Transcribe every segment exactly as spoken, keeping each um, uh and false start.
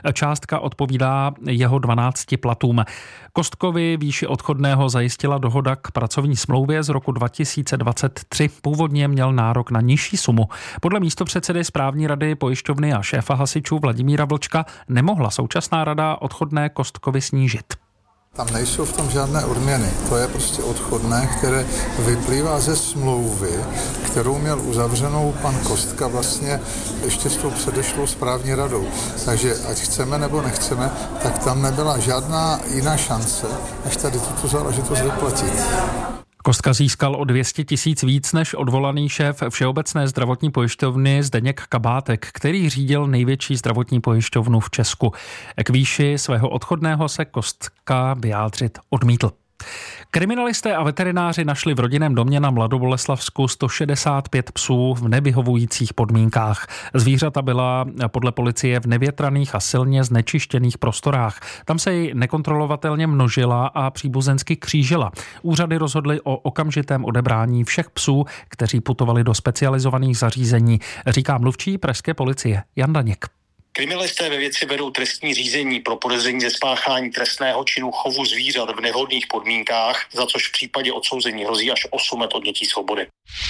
Částka odpovídá jeho dvanácti platům. Kostkovi výši odchodného zajistila dohoda k pracovní smlouvě z roku dva tisíce dvacet tři. Původně měl nárok na nižší sumu. Podle místopředsedy správní rady pojišťovny a šéfa hasičů Vladimíra Vlčka nemohla současná rada odchodné Kostkovi snížit. Tam nejsou v tom žádné odměny. To je prostě odchodné, které vyplývá ze smlouvy, kterou měl uzavřenou pan Kostka vlastně ještě s tou předešlou správní radou. Takže ať chceme nebo nechceme, tak tam nebyla žádná jiná šance, než tady tuto záležitost vyplatit. Kostka získal o dvě stě tisíc víc než odvolaný šéf Všeobecné zdravotní pojišťovny Zdeněk Kabátek, který řídil největší zdravotní pojišťovnu v Česku. K výši svého odchodného se Kostka vyjádřit odmítl. Kriminalisté a veterináři našli v rodinném domě na Mladoboleslavsku sto šedesát pět psů v nevyhovujících podmínkách. Zvířata byla podle policie v nevětraných a silně znečištěných prostorách. Tam se jej nekontrolovatelně množila a příbuzensky křížila. Úřady rozhodly o okamžitém odebrání všech psů, kteří putovali do specializovaných zařízení, říká mluvčí pražské policie Jan Daněk. Kriminalisté ve věci vedou trestní řízení pro podezření ze spáchání trestného činu chovu zvířat v nevhodných podmínkách, za což v případě odsouzení hrozí až osm let odnětí svobody.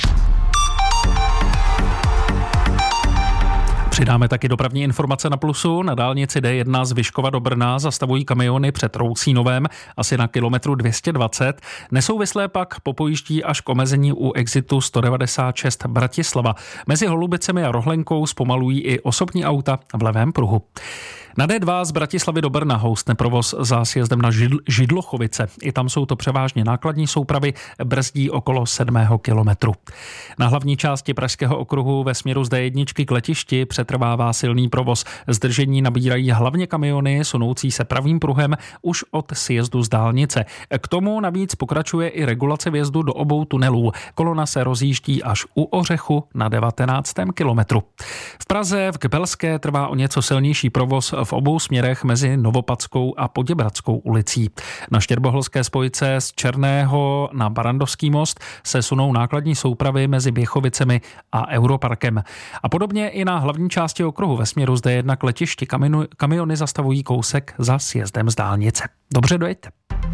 Přidáme taky dopravní informace na Plusu. Na dálnici D jedna z Vyškova do Brna zastavují kamiony před Roucínovem asi na kilometru dvě stě dvacet. Nesouvislé pak popojíždí až k omezení u exitu sto devadesát šest Bratislava. Mezi Holubicemi a Rohlenkou zpomalují i osobní auta v levém pruhu. Na D dva z Bratislavy do Brna houstne provoz za sjezdem na Židlochovice. I tam jsou to převážně nákladní soupravy, brzdí okolo sedmého kilometru. Na hlavní části Pražského okruhu ve směru z D jedna k letišti přetrvává silný provoz. Zdržení nabírají hlavně kamiony sunoucí se pravým pruhem už od sjezdu z dálnice. K tomu navíc pokračuje i regulace vjezdu do obou tunelů. Kolona se rozjíždí až u Ořechu na devatenáctém kilometru. V Praze v Kbelské trvá o něco silnější provoz v obou směrech mezi Novopadskou a Poděbradskou ulicí. Na štěrboholské spojce z Černého na Barandovský most se sunou nákladní soupravy mezi Běchovicemi a Europarkem. A podobně i na hlavní části okruhu ve směru z D jedna k letišti kamionu, kamiony zastavují kousek za sjezdem z dálnice. Dobře dojeďte.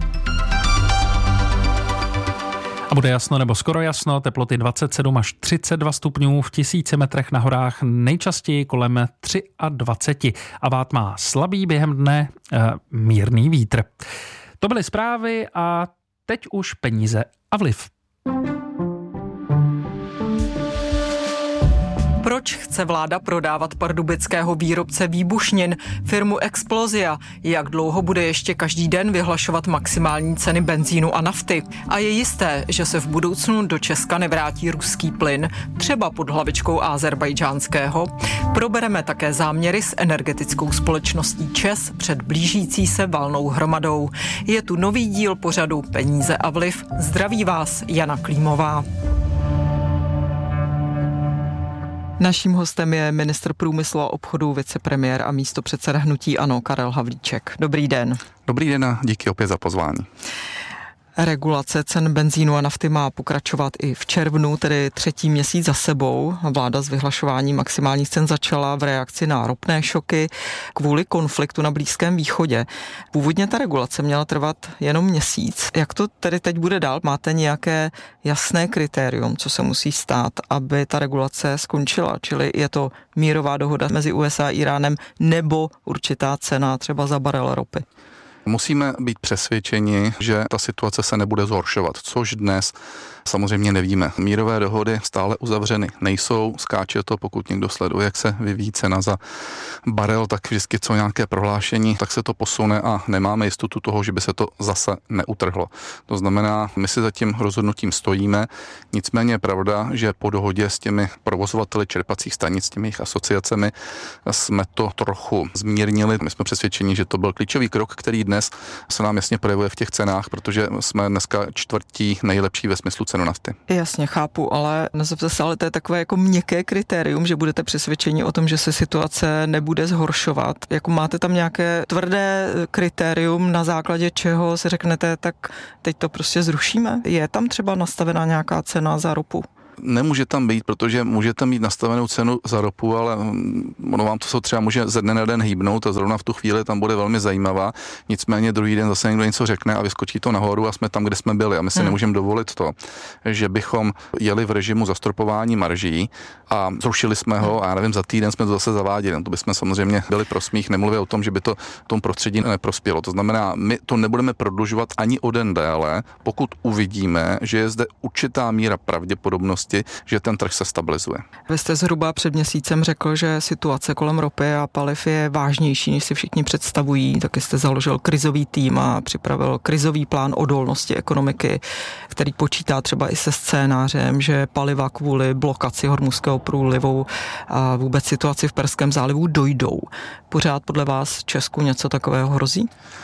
A bude jasno nebo skoro jasno, teploty dvacet sedm až třicet dva stupňů, v tisíci metrech na horách nejčastěji kolem dvacet tři a vát má slabý, během dne e, mírný vítr. To byly zprávy a teď už peníze a vliv. Proč chce vláda prodávat pardubického výrobce výbušnin, firmu Explosia? Jak dlouho bude ještě každý den vyhlašovat maximální ceny benzínu a nafty? A je jisté, že se v budoucnu do Česka nevrátí ruský plyn, třeba pod hlavičkou azerbajdžánského? Probereme také záměry s energetickou společností ČEZ před blížící se valnou hromadou. Je tu nový díl pořadu Peníze a vliv. Zdraví vás Jana Klímová. Naším hostem je ministr průmyslu a obchodu, vicepremiér a místopředseda hnutí ANO Karel Havlíček. Dobrý den. Dobrý den a díky opět za pozvání. Regulace cen benzínu a nafty má pokračovat i v červnu, tedy třetí měsíc za sebou. Vláda s vyhlašováním maximálních cen začala v reakci na ropné šoky kvůli konfliktu na Blízkém východě. Původně ta regulace měla trvat jenom měsíc. Jak to tedy teď bude dál? Máte nějaké jasné kritérium, co se musí stát, aby ta regulace skončila? Čili je to mírová dohoda mezi U S A a Iránem nebo určitá cena třeba za barel ropy? Musíme být přesvědčeni, že ta situace se nebude zhoršovat, což dnes samozřejmě nevíme. Mírové dohody stále uzavřeny nejsou, skáče to, pokud někdo sleduje, jak se vyvíjí cena za barel, tak vždycky co nějaké prohlášení, tak se to posune a nemáme jistotu toho, že by se to zase neutrhlo. To znamená, my si za tím rozhodnutím stojíme, nicméně je pravda, že po dohodě s těmi provozovateli čerpacích stanic, s těmi jejich asociacemi, jsme to trochu zmírnili. My jsme přesvědčeni, že to byl klíčový krok, který dnes se nám jasně projevuje v těch cenách, protože jsme dneska čtvrtí nejlepší ve smyslu cenu nafty. Jasně, chápu, ale nezapte se, ale to je takové jako měkké kritérium, že budete přesvědčeni o tom, že se situace nebude zhoršovat. Jako máte tam nějaké tvrdé kritérium, na základě čeho se řeknete, tak teď to prostě zrušíme? Je tam třeba nastavená nějaká cena za ropu? Nemůže tam být, protože můžete mít nastavenou cenu za ropu, ale ono vám to se třeba může ze dne na den hýbnout a zrovna v tu chvíli tam bude velmi zajímavá. Nicméně druhý den zase někdo něco řekne a vyskočí to nahoru a jsme tam, kde jsme byli. A my si hmm. nemůžeme dovolit to, že bychom jeli v režimu zastropování marží a zrušili jsme ho a já nevím, za týden jsme to zase zaváděli. To bychom samozřejmě byli pro smích, nemluvili o tom, že by to tomu prostředí neprospělo. To znamená, my to nebudeme prodlužovat ani o den déle, pokud uvidíme, že je zde určitá míra pravděpodobnosti, že ten trh se stabilizuje. Vy jste zhruba před měsícem řekl, že situace kolem ropy a paliv je vážnější, než si všichni představují. Taky jste založil krizový tým a připravil krizový plán odolnosti ekonomiky, který počítá třeba i se scénářem, že paliva kvůli blokaci Hormuzského průlivu a vůbec situaci v Perském zálivu dojdou. Pořád podle vás Česku něco takového hrozí?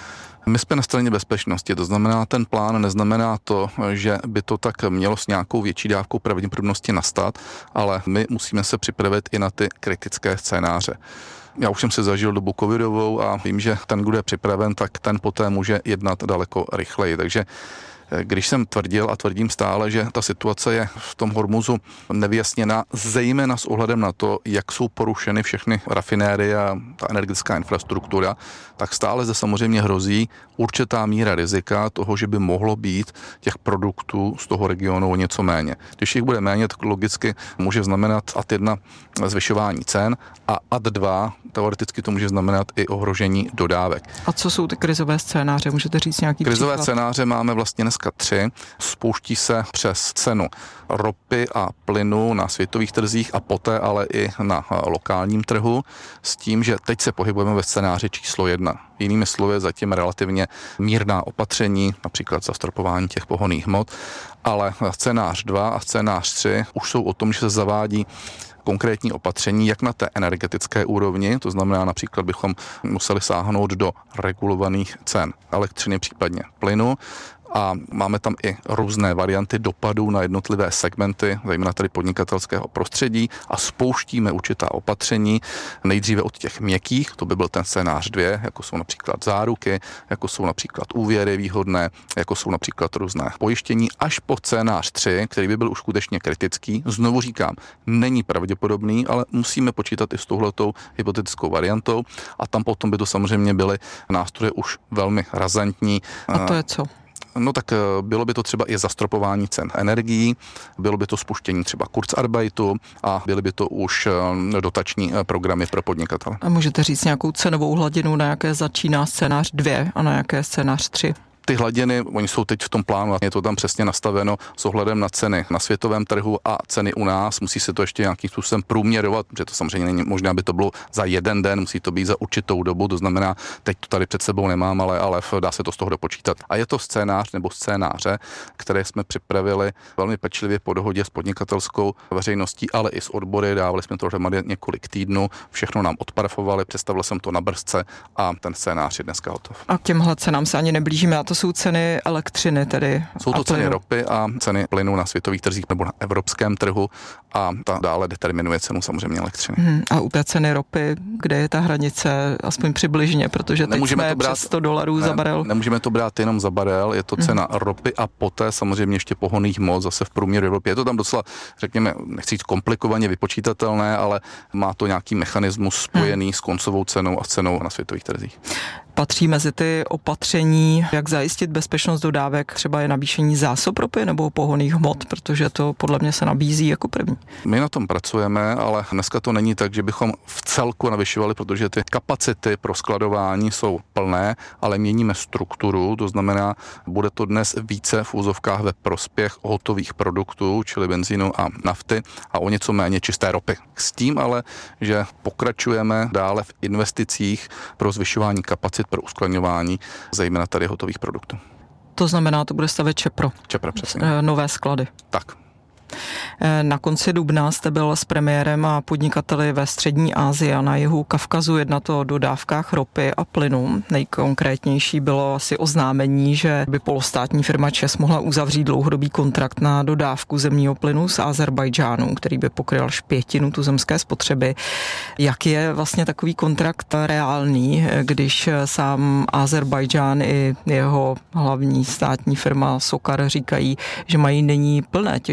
My jsme na straně bezpečnosti, to znamená, ten plán neznamená to, že by to tak mělo s nějakou větší dávkou pravděpodobnosti nastat, ale my musíme se připravit i na ty kritické scénáře. Já už jsem si zažil dobu covidovou a vím, že ten, kdo je připraven, tak ten poté může jednat daleko rychleji. Takže když jsem tvrdil a tvrdím stále, že ta situace je v tom Hormuzu nevyjasněná, zejména s ohledem na to, jak jsou porušeny všechny rafinérie a ta energetická infrastruktura, tak stále zde samozřejmě hrozí určitá míra rizika toho, že by mohlo být těch produktů z toho regionu o něco méně. Když jich bude méně, tak logicky může znamenat ad jedna zvyšování cen a ad dva teoreticky to může znamenat i ohrožení dodávek. A co jsou ty krizové scénáře? Můžete říct nějaký Krizové příklad? scénáře máme vlastně dneska tři. Spouští se přes cenu ropy a plynu na světových trzích a poté ale i na lokálním trhu s tím, že teď se pohybujeme ve scénáři číslo jedna. Jinými slovy zatím relativně mírná opatření, například zastropování těch pohonných hmot, ale scénář dva a scénář tři už jsou o tom, že se zavádí konkrétní opatření, jak na té energetické úrovni, to znamená například bychom museli sáhnout do regulovaných cen elektřiny, případně plynu, a máme tam i různé varianty dopadů na jednotlivé segmenty, zejména tady podnikatelského prostředí a spouštíme určitá opatření, nejdříve od těch měkkých, to by byl ten scénář dvě, jako jsou například záruky, jako jsou například úvěry výhodné, jako jsou například různé pojištění, až po scénář tři, který by byl už skutečně kritický. Znovu říkám, není pravděpodobný, ale musíme počítat i s touhletou hypotetickou variantou a tam potom by to samozřejmě byly nástroje už velmi razantní. A to je co? No tak bylo by to třeba i zastropování cen energií, bylo by to spuštění třeba Kurzarbeitu a byly by to už dotační programy pro podnikatele. A můžete říct nějakou cenovou hladinu, na jaké začíná scénář dvě a na jaké scénář tři? Ty hladiny, oni jsou teď v tom plánu, je to tam přesně nastaveno s ohledem na ceny na světovém trhu a ceny u nás. Musí se to ještě nějakým způsobem průměrovat, protože to samozřejmě není možné, aby to bylo za jeden den, musí to být za určitou dobu, to znamená, teď to tady před sebou nemám, ale, ale dá se to z toho dopočítat. A je to scénář nebo scénáře, které jsme připravili velmi pečlivě po dohodě s podnikatelskou veřejností, ale i s odbory, dávali jsme to dohromady několik týdnů, všechno nám odparafovali, představil jsem to na brzce a ten scénář je dneska hotov. A k těmhle cenám se ani neblížíme, a to jsou ceny elektřiny tedy. Jsou to ceny ropy a ceny plynu na světových trzích nebo na evropském trhu a ta dále determinuje cenu samozřejmě elektřiny. Hmm, a u té ceny ropy, kde je ta hranice aspoň přibližně, protože teď nemůžeme jsme to brát, přes sto dolarů ne, za barel. Nemůžeme to brát jenom za barel, je to cena hmm. ropy a poté samozřejmě ještě pohonných hmot zase v průměru v Evropě. Je to tam docela, řekněme, nechci říct komplikovaně vypočítatelné, ale má to nějaký mechanismus spojený hmm. s koncovou cenou a cenou na světových trzích. Patří mezi ty opatření, jak zajistit bezpečnost dodávek, třeba je navýšení zásob ropy nebo pohonných hmot, protože to podle mě se nabízí jako první. My na tom pracujeme, ale dneska to není tak, že bychom v celku navyšovali, protože ty kapacity pro skladování jsou plné, ale měníme strukturu, to znamená, bude to dnes více v úzovkách ve prospěch hotových produktů, čili benzínu a nafty a o něco méně čisté ropy. S tím ale, že pokračujeme dále v investicích pro zvyšování kapacit pro uskladňování, zejména tady hotových produktů. To znamená, to bude stavět Čepro. Čepro, přesně. Nové sklady. Tak. Na konci dubna jste byl s premiérem a podnikateli ve střední Asii a na jihu Kavkazu jednat o dodávkách ropy a plynu. Nejkonkrétnější bylo asi oznámení, že by polostátní firma ČEZ mohla uzavřít dlouhodobý kontrakt na dodávku zemního plynu z Azerbajdžánu, který by pokryl až pětinu tuzemské spotřeby. Jak je vlastně takový kontrakt reálný, když sám Azerbajdžán i jeho hlavní státní firma Sokar říkají, že mají nyní plné těžební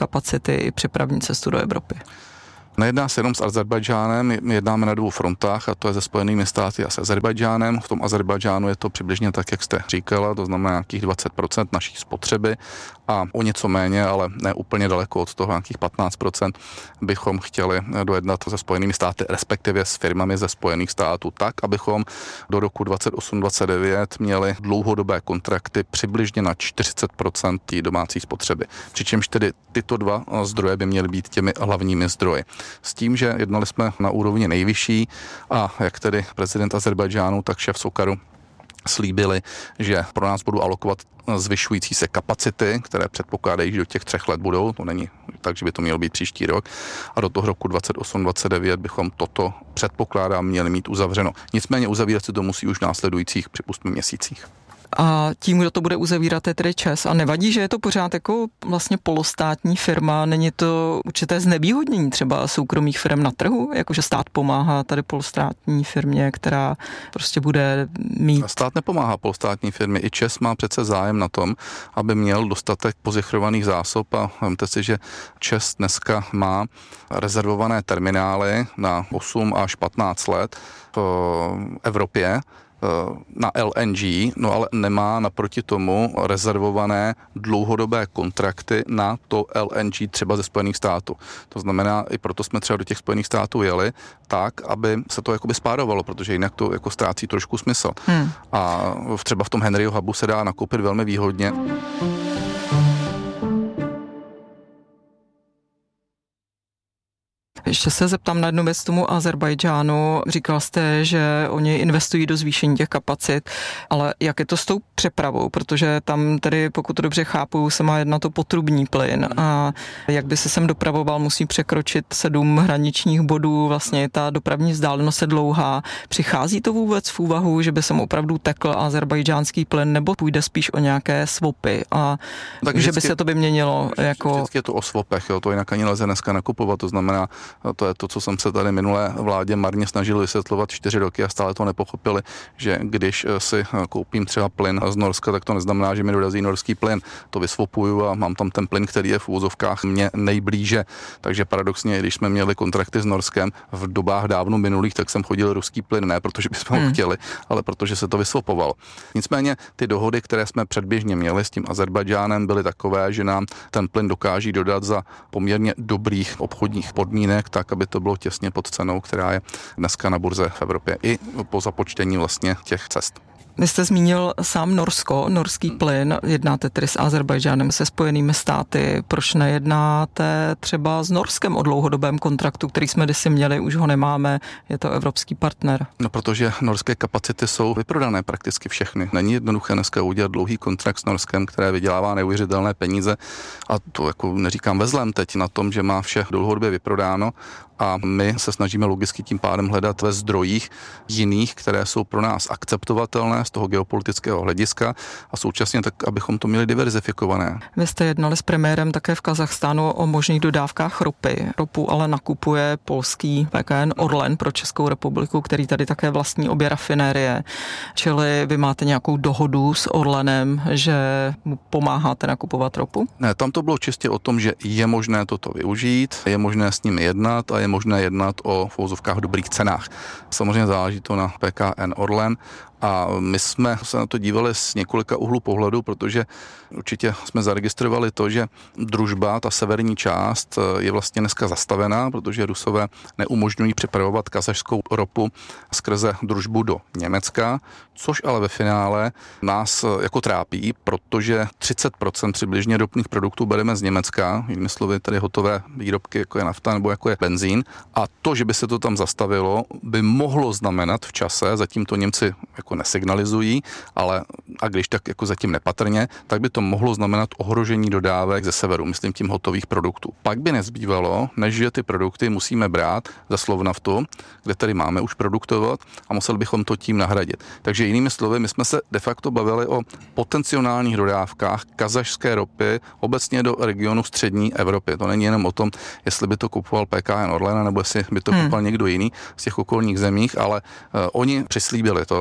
kapacity i přepravní cestu do Evropy? Nejedná se jenom s Azerbajdžánem, my jednáme na dvou frontách a to je se Spojenými státy a s Azerbajdžánem. V tom Azerbajdžánu je to přibližně tak, jak jste říkala, to znamená nějakých dvacet procent naší spotřeby a o něco méně, ale ne úplně daleko od toho, nějakých patnáct procent bychom chtěli dojednat se Spojenými státy, respektive s firmami ze Spojených států, tak, abychom do roku dvacet osm dvacet devět měli dlouhodobé kontrakty přibližně na čtyřicet procent domácí spotřeby. Přičemž tedy tyto dva zdroje by měly být těmi hlavními zdroji. S tím, že jednali jsme na úrovni nejvyšší a jak tedy prezident Azerbajdžánu, tak šéf Sokaru slíbili, že pro nás budou alokovat zvyšující se kapacity, které předpokládají, že do těch třech let budou, to není tak, že by to mělo být příští rok, a do toho roku dvacet osm dvacet devět bychom toto předpokládám měli mít uzavřeno. Nicméně uzavírat se to musí už v následujících připustme měsících. A tím, kdo to bude uzavírat, je tedy ČEZ. A nevadí, že je to pořád jako vlastně polostátní firma? Není to určité znevýhodnění třeba soukromých firm na trhu? Jakože stát pomáhá tady polostátní firmě, která prostě bude mít... Stát nepomáhá polostátní firmě. I ČEZ má přece zájem na tom, aby měl dostatek pozichrovaných zásob a vemte si, že ČEZ dneska má rezervované terminály na osm až patnáct let v Evropě na L N G, no ale nemá naproti tomu rezervované dlouhodobé kontrakty na to L N G třeba ze Spojených států. To znamená, i proto jsme třeba do těch Spojených států jeli tak, aby se to jakoby spárovalo, protože jinak to jako ztrácí trošku smysl. Hmm. A třeba v tom Henryho hubu se dá nakoupit velmi výhodně. Ještě se zeptám na jednu věc tomu Azerbajdžánu. Říkal jste, že oni investují do zvýšení těch kapacit, ale jak je to s tou přepravou? Protože tam tedy, pokud to dobře chápu, se má jednat o potrubní plyn a jak by se sem dopravoval, musí překročit sedm hraničních bodů, vlastně ta dopravní vzdálenost je dlouhá. Přichází to vůbec v úvahu, že by sem opravdu tekl azerbajdžánský plyn, nebo půjde spíš o nějaké swapy a tak že by se to vyměnilo jako... Vždycky je to o swapech, jo, to jinak ani nelze dneska nakupovat, to znamená, to je to, co jsem se tady minulé vládě marně snažil vysvětlovat čtyři roky a stále to nepochopili, že když si koupím třeba plyn z Norska, tak to neznamená, že mi dorazí norský plyn. To vysvopuju a mám tam ten plyn, který je v úvozovkách mě nejblíže. Takže paradoxně, když jsme měli kontrakty s Norskem v dobách dávno minulých, tak jsem chodil ruský plyn, ne protože bychom hmm. ho chtěli, ale protože se to vysvopovalo. Nicméně ty dohody, které jsme předběžně měli s tím Azerbajdžánem, byly takové, že nám ten plyn dokáží dodat za poměrně dobrých obchodních podmínek, tak, aby to bylo těsně pod cenou, která je dneska na burze v Evropě i po započtení vlastně těch cest. Vy jste zmínil sám Norsko, norský plyn, jednáte tedy s Azerbajdžánem, se Spojenými státy. Proč nejednáte třeba s Norskem o dlouhodobém kontraktu, který jsme kdysi měli, už ho nemáme, je to evropský partner? No, protože norské kapacity jsou vyprodané prakticky všechny. Není jednoduché dneska udělat dlouhý kontrakt s Norskem, které vydělává neuvěřitelné peníze a to jako neříkám ve zlém teď na tom, že má vše dlouhodobě vyprodáno a my se snažíme logicky tím pádem hledat ve zdrojích jiných, které jsou pro nás akceptovatelné z toho geopolitického hlediska a současně tak, abychom to měli diverzifikované. Vy jste jednali s premiérem také v Kazachstánu o možných dodávkách ropy. Ropu ale nakupuje polský P K N Orlen pro Českou republiku, který tady také vlastní obě rafinérie. Čili vy máte nějakou dohodu s Orlenem, že mu pomáháte nakupovat ropu? Ne, tam to bylo čistě o tom, že je možné toto využít, je možné s nimi jednat a je možné jednat o v uvozovkách dobrých cenách. Samozřejmě záleží to na P K N Orlen a my jsme se na to dívali z několika úhlů pohledu, protože určitě jsme zaregistrovali to, že družba, ta severní část, je vlastně dneska zastavená, protože Rusové neumožňují přepravovat kazašskou ropu skrze družbu do Německa, což ale ve finále nás jako trápí, protože třicet procent přibližně ropných produktů bereme z Německa, jinými slovy tedy hotové výrobky, jako je nafta nebo jako je benzín, a to, že by se to tam zastavilo, by mohlo znamenat v čase, zatím to Němci jako nesignalizují, ale a když tak jako zatím nepatrně, tak by to mohlo znamenat ohrožení dodávek ze severu, myslím tím hotových produktů. Pak by nezbývalo, než že ty produkty musíme brát za Slovnaftu, kde tady máme už produktovat a museli bychom to tím nahradit. Takže jinými slovy, my jsme se de facto bavili o potenciálních dodávkách kazašské ropy obecně do regionu střední Evropy. To není jenom o tom, jestli by to kupoval P K N Orlen, nebo jestli by to hmm. kupoval někdo jiný z těch okolních zemích, ale uh, oni přislíbili to, anebo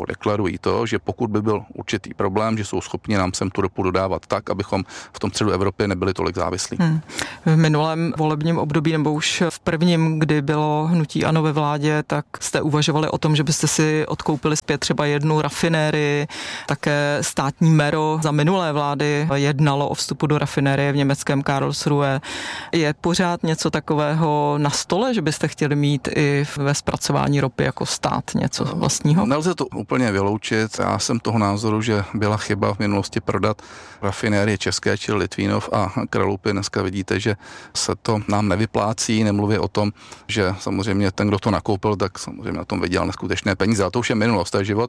nebo deklarují to, že pokud by byl určitý problém, že jsou schopni nám sem tu ropu dodávat tak, abychom v tom středu Evropy nebyli tolik závislí. Hmm. V minulém volebním období nebo už v prvním, kdy bylo hnutí ANO ve vládě, tak jste uvažovali o tom, že byste si odkoupili zpět třeba jednu rafinérii, také státní mero za minulé vlády jednalo o vstupu do rafinérie v německém Karlsruhe. Je pořád něco takového na stole, že byste chtěli mít i ve zpracování ropy jako stát něco vlastního? Nelze to úplně vyloučit. Já jsem toho názoru, že byla chyba v minulosti prodat rafinérie české, čili Litvínov a Kralupy. Dneska vidíte, že se to nám nevyplácí, nemluvě o tom, že samozřejmě ten, kdo to nakoupil, tak samozřejmě na tom vydělal neskutečné peníze, ale to už je minulost, to je život.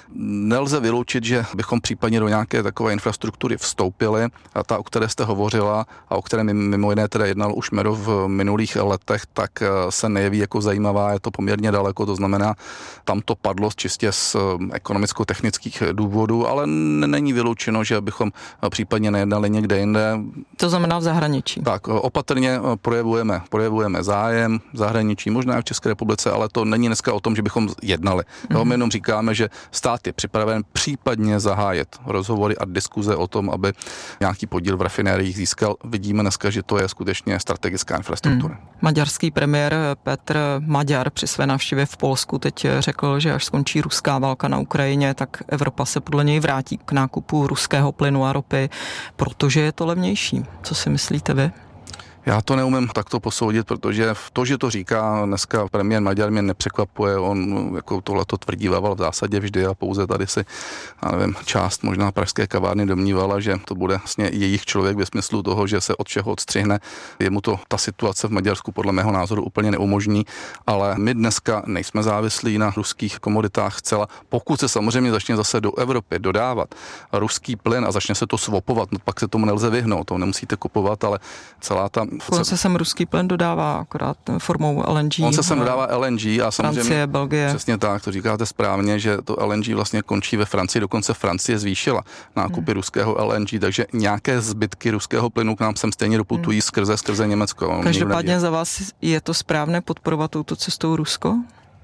Nelze vyloučit, že bychom případně do nějaké takové infrastruktury vstoupili, a ta, o které jste hovořila a o které mimo jiné teda jednal už Mero v minulých letech, tak se nejeví jako zajímavá, je to poměrně daleko, to znamená, tam to padlo čistě z ekonomicko-technických důvodů, ale není vyloučeno, že bychom případně nejednali někde jinde. To znamená v zahraničí. Tak, opatrně projevujeme, projevujeme zájem v zahraničí, možná i v České republice, ale to není dneska o tom, že bychom jednali. Mm-hmm. Jo, my jenom říkáme, že stát je připraven případně zahájet rozhovory a diskuze o tom, aby nějaký podíl v rafinériích získal. Vidíme dneska, že to je skutečně strategická infrastruktura. Mm. Maďarský premiér Petr Maďar při své návštěvě v Polsku teď řekl, že až skončí ruská válka na Ukrajině, tak Evropa se podle něj vrátí k nákupu ruského plynu a ropy, protože je to levnější. Co si myslíte vy? Já to neumím takto posoudit, protože to, že to říká dneska premiér Maďar, mě nepřekvapuje, on jako tohleto tvrdívával v zásadě vždy a pouze tady si, já nevím, část možná pražské kavárny domnívala, že to bude vlastně jejich člověk ve smyslu toho, že se od čeho odstřihne. Jemu to ta situace v Maďarsku podle mého názoru úplně neumožní, ale my dneska nejsme závislí na ruských komoditách zcela. Pokud se samozřejmě začne zase do Evropy dodávat ruský plyn a začne se to swapovat, no pak se tomu nelze vyhnout, to nemusíte kupovat, ale celá ta On se sem ruský plyn dodává akorát formou L N G. On se sem dodává L N G a samozřejmě Francie, Belgie. Přesně tak, to říkáte správně, že to L N G vlastně končí ve Francii, dokonce Francie zvýšila nákupy hmm. ruského L N G, takže nějaké zbytky ruského plynu k nám sem stejně doputují hmm. skrze, skrze Německo. Každopádně za vás je to správné podporovat touto cestou Rusko?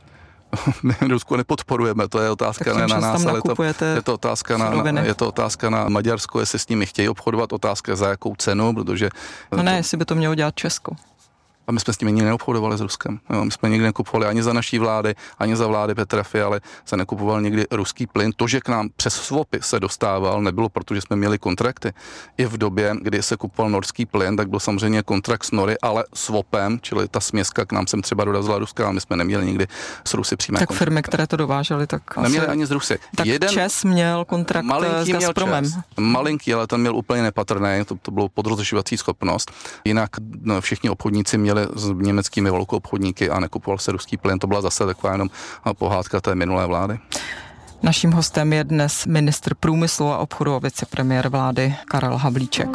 My Rusko nepodporujeme, to je otázka ne na nás, ale to, je, to otázka na, je to otázka na Maďarsko, jestli s nimi chtějí obchodovat, otázka za jakou cenu, protože... No ne, to, jestli by to mělo dělat Česko. A my jsme s nimi nikdy neobchodovali s Ruskem. Jo, my jsme nikdy nekupovali ani za naší vlády, ani za vlády Petra Fialy se nekupoval nikdy ruský plyn. To, že k nám přes swapy se dostával, nebylo proto, že jsme měli kontrakty. I v době, kdy se kupoval norský plyn, tak byl samozřejmě kontrakt s Nory, ale swapem, čili ta směska k nám sem třeba dorazila Ruska, a my jsme neměli nikdy s Rusy přímé tak kontrakty. Firmy, které to dovážely, tak neměli asi... ani z Rusy. Tak Jeden... Čes měl kontrakt s Gazpromem. Čes. Malinký, ale ten měl úplně nepatrný, to, to bylo podrozlišovací schopnost. Jinak no, všichni obchodníci měli z německý velkou obchodníky a nekupoval se ruský plyn. To byla zase taková jenom pohádka té minulé vlády. Naším hostem je dnes ministr průmyslu a obchodu a vicepremiér vlády Karel Havlíček.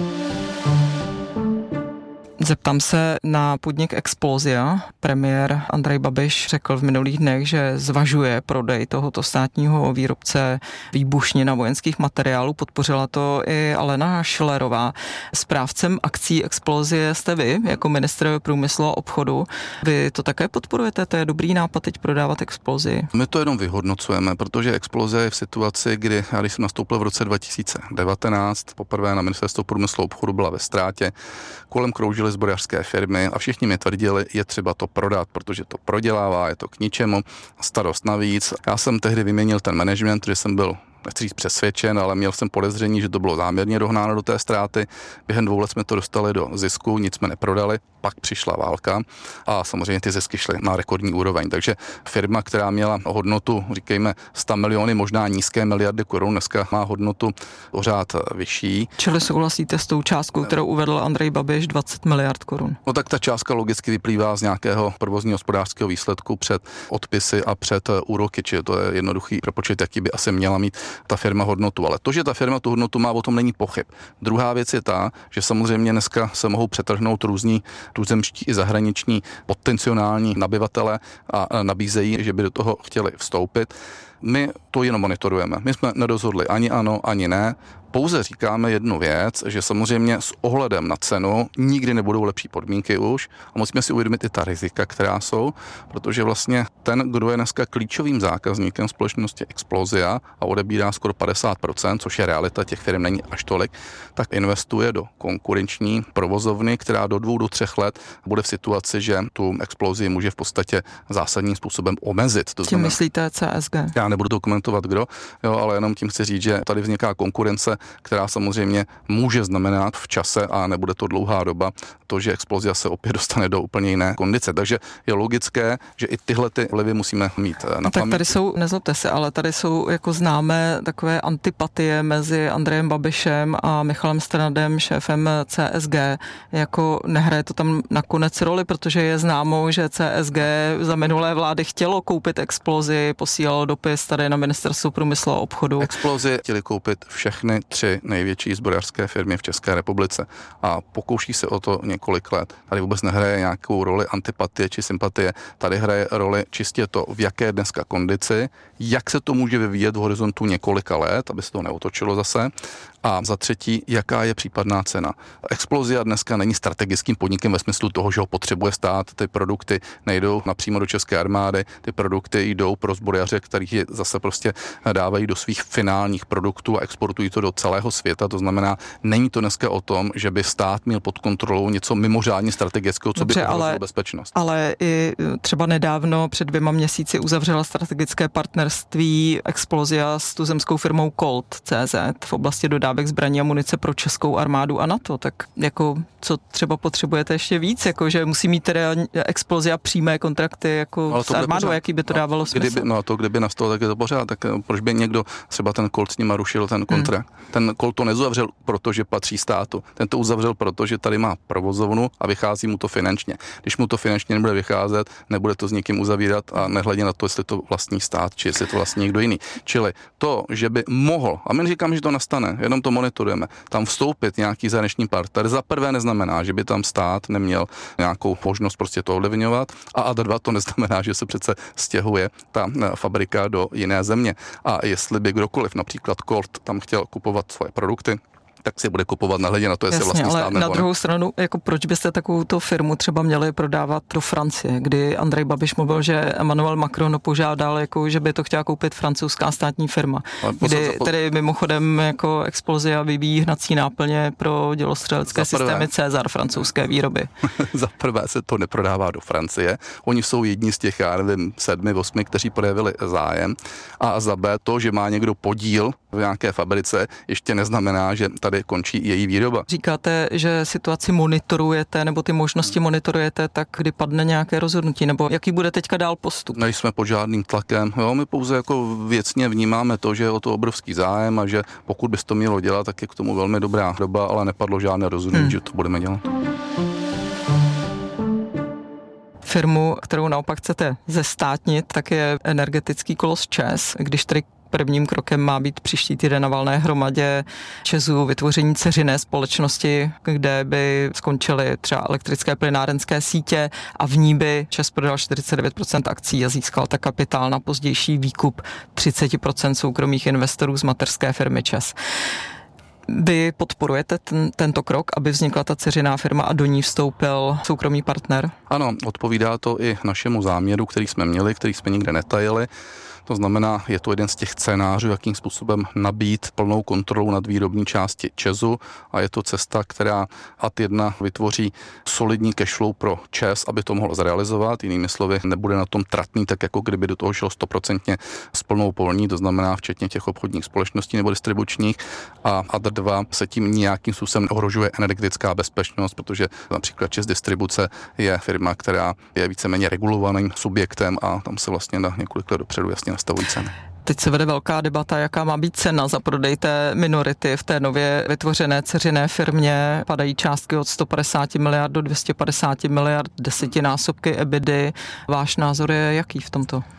Zeptám se na podnik Explosia. Premiér Andrej Babiš řekl v minulých dnech, že zvažuje prodej tohoto státního výrobce výbušnin a vojenských materiálů. Podpořila to i Alena Schillerová. Správcem akcí Explosie jste vy, jako ministr průmyslu a obchodu. Vy to také podporujete? To je dobrý nápad teď prodávat Explosii? My to jenom vyhodnocujeme, protože Explosia je v situaci, kdy, já když jsem nastoupil v roce dva tisíce devatenáct, poprvé na ministerstvo průmyslu a obchodu byla ve ztrátě, kolem kroužily zbrojařské firmy a všichni mi tvrdili, je třeba to prodat, protože to prodělává, je to k ničemu, starost navíc. Já jsem tehdy vyměnil ten management, protože jsem byl, nechci říct přesvědčen, ale měl jsem podezření, že to bylo záměrně dohnáno do té ztráty. Během dvou let jsme to dostali do zisku, nic jsme neprodali, pak přišla válka a samozřejmě ty zisky šly na rekordní úroveň. Takže firma, která měla hodnotu, říkejme, sto miliony, možná nízké miliardy korun, dneska má hodnotu pořád vyšší. Čili souhlasíte s tou částkou, kterou uvedl Andrej Babiš, dvacet miliard korun? No tak ta částka logicky vyplývá z nějakého provozního hospodářského výsledku před odpisy a před úroky, čili to je jednoduchý propočet, jaký by asi měla mít ta firma hodnotu. Ale to, že ta firma tu hodnotu má, o tom není pochyb. Druhá věc je ta, že samozřejmě dneska se mohou přetrhnout různí tuzemští i zahraniční potenciální nabyvatele a nabízejí, že by do toho chtěli vstoupit. My to jenom monitorujeme. My jsme nerozhodli ani ano, ani ne. Pouze říkáme jednu věc, že samozřejmě s ohledem na cenu nikdy nebudou lepší podmínky už a musíme si uvědomit i ta rizika, která jsou, protože vlastně ten, kdo je dneska klíčovým zákazníkem společnosti Explosia a odebírá skoro padesát procent, což je realita, těch firm není až tolik, tak investuje do konkurenční provozovny, která do dvou do třech let bude v situaci, že tu Explosii může v podstatě zásadním způsobem omezit. To Tím znamená, myslíte C S G? Já nebudu to komentovat kdo, jo, ale jenom tím chci říct, že tady vzniká konkurence, která samozřejmě může znamenat v čase a nebude to dlouhá doba to, že Explosia se opět dostane do úplně jiné kondice. Takže je logické, že i tyhle ty vlivy musíme mít na paměti. Tak tady jsou, nezlobte se, ale tady jsou jako známé takové antipatie mezi Andrejem Babišem a Michalem Strnadem, šéfem C S G. Jako nehraje to tam nakonec roli, protože je známo, že C S G za minulé vlády chtělo koupit Explosii, posílalo dopis tady na ministerstvo průmyslu a obchodu. Explosii chtěli koupit všechny tři největší zbrojařské firmy v České republice a pokouší se o to několik let. Tady vůbec nehraje nějakou roli antipatie či sympatie. Tady hraje roli čistě to, v jaké dneska kondici, jak se to může vyvíjet v horizontu několika let, aby se to neotočilo zase. A za třetí, jaká je případná cena. Explosia dneska není strategickým podnikem ve smyslu toho, že ho potřebuje stát. Ty produkty nejdou napřímo do české armády, ty produkty jdou pro zbrojaře, kterých je zase prostě dávají do svých finálních produktů a exportují to do celého světa. To znamená, není to dneska o tom, že by stát měl pod kontrolou něco mimořádně strategického, co Dobře, by ohrozilo bezpečnost. Ale i třeba nedávno před dvěma měsíci uzavřela strategické partnerství Explosia s tuzemskou firmou Colt tečka cé zet v oblasti dodávek zbraní a munice pro českou armádu a NATO. Tak jako co třeba potřebujete ještě víc, jako že musí mít teda Explosia přímé kontrakty jako s armádou, jaký by to dávalo smysl? Kdyby, no a to, kdyby nastalo, tak je to pořád, tak proč by někdo třeba ten Colt s nima rušil ten kontrakt? Hmm. Ten Colt to nezavřel, protože patří státu. Ten to uzavřel, protože tady má provozovnu a vychází mu to finančně. Když mu to finančně nebude vycházet, nebude to s někým uzavírat a nehledě na to, jestli to vlastní stát, či jestli to vlastní někdo jiný. Čili to, že by mohl, a my říkáme, že to nastane, jenom to monitorujeme, tam vstoupit nějaký zahraniční partner, za prvé neznamená, že by tam stát neměl nějakou možnost prostě to ovlivňovat a a dva to neznamená, že se přece stěhuje ta fabrika do jiné země. A jestli by kdokoliv, například Colt, tam chtěl kupovat svoje produkty, tak si bude kupovat nahledě na to, jestli Jasně, vlastní stát nebo na druhou ne. stranu, jako proč byste takovou firmu třeba měli prodávat do Francie, kdy Andrej Babiš mluvil, že Emmanuel Macron požádal, jako, že by to chtěla koupit francouzská státní firma, kdy tedy mimochodem jako Explosia vyvíjí hnací náplně pro dělostřelecké systémy César francouzské výroby. Za prvé se to neprodává do Francie, oni jsou jedni z těch, já nevím, sedmi, osmi, kteří projevili zájem a za B to, že má někdo podíl v nějaké fabrice, ještě neznamená, že tady končí její výroba. Říkáte, že situaci monitorujete, nebo ty možnosti monitorujete, tak kdy padne nějaké rozhodnutí, nebo jaký bude teďka dál postup? Nejsme pod žádným tlakem, jo, my pouze jako věcně vnímáme to, že je o to obrovský zájem a že pokud bys to mělo dělat, tak je k tomu velmi dobrá doba, ale nepadlo žádné rozhodnutí, hmm. že to budeme dělat. Firmu, kterou naopak chcete zestátnit, tak je energetický kolos ČEZ, když tedy prvním krokem má být příští týden na valné hromadě ČEZu vytvoření dceřiné společnosti, kde by skončily třeba elektrické plynárenské sítě a v ní by ČEZ prodal čtyřicet devět procent akcí a získal tak kapitál na pozdější výkup třicet procent soukromých investorů z mateřské firmy ČEZ. Vy podporujete ten, tento krok, aby vznikla ta dceřiná firma a do ní vstoupil soukromý partner? Ano, odpovídá to i našemu záměru, který jsme měli, který jsme nikde netajili. To znamená, je to jeden z těch scénářů, jakým způsobem nabít plnou kontrolu nad výrobní části ČEZu a je to cesta, která ad jedna vytvoří solidní cashflow pro ČEZ, aby to mohlo zrealizovat. Jinými slovy, nebude na tom tratný, tak jako kdyby do toho šel stoprocentně s plnou polní, to znamená včetně těch obchodních společností nebo distribučních. A ad dva se tím nějakým způsobem ohrožuje energetická bezpečnost, protože například ČEZ Distribuce je firma, která je víceméně regulovaným subjektem a tam se vlastně na několik let dopředu jasně nastavují ceny. Teď se vede velká debata, jaká má být cena za prodej té minority v té nově vytvořené dceřiné firmě. Padají částky od sto padesát miliard do dvě stě padesát miliard, desetinásobky EBITDA. Váš názor je jaký v tomto?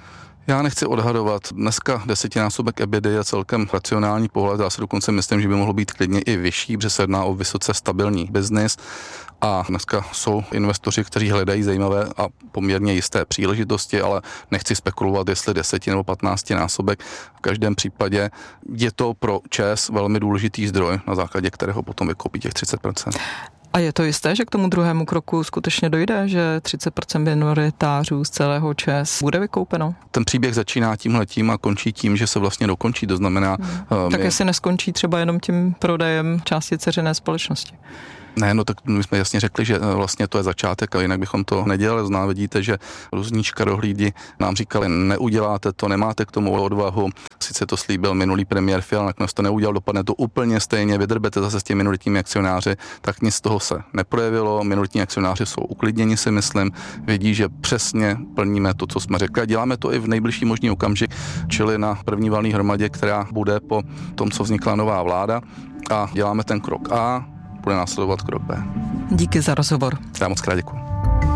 Já nechci odhadovat. Dneska desetinásobek EBITDA je celkem racionální pohled. Já si dokonce myslím, že by mohlo být klidně i vyšší, protože se jedná o vysoce stabilní biznis. A dneska jsou investoři, kteří hledají zajímavé a poměrně jisté příležitosti, ale nechci spekulovat, jestli deseti nebo patnácti násobek. V každém případě je to pro ČEZ velmi důležitý zdroj, na základě kterého potom vykoupí těch třicet procent. A je to jisté, že k tomu druhému kroku skutečně dojde, že třicet procent minoritářů z celého ČEZ bude vykoupeno? Ten příběh začíná tímhletím a končí tím, že se vlastně dokončí, to znamená... Hmm. Tak my... jestli neskončí třeba jenom tím prodejem části dceřiné společnosti? Ne, no tak my jsme jasně řekli, že vlastně to je začátek a jinak bychom to nedělali. Zná, vidíte, že různí škarohlídi nám říkali, neuděláte to, nemáte k tomu odvahu. Sice to slíbil minulý premiér Fiala, nakonec to neudělal, dopadne to úplně stejně, vydrbete zase s těmi minoritními akcionáři, tak nic z toho se neprojevilo. Minoritní akcionáři jsou uklidněni, si myslím, vidí, že přesně plníme to, co jsme řekli a děláme to i v nejbližší možný okamžik, čili na první valné hromadě, která bude po tom, co vznikla nová vláda a děláme ten krok A, bude následovat krok B. Díky za rozhovor. Já moc krát děkuji.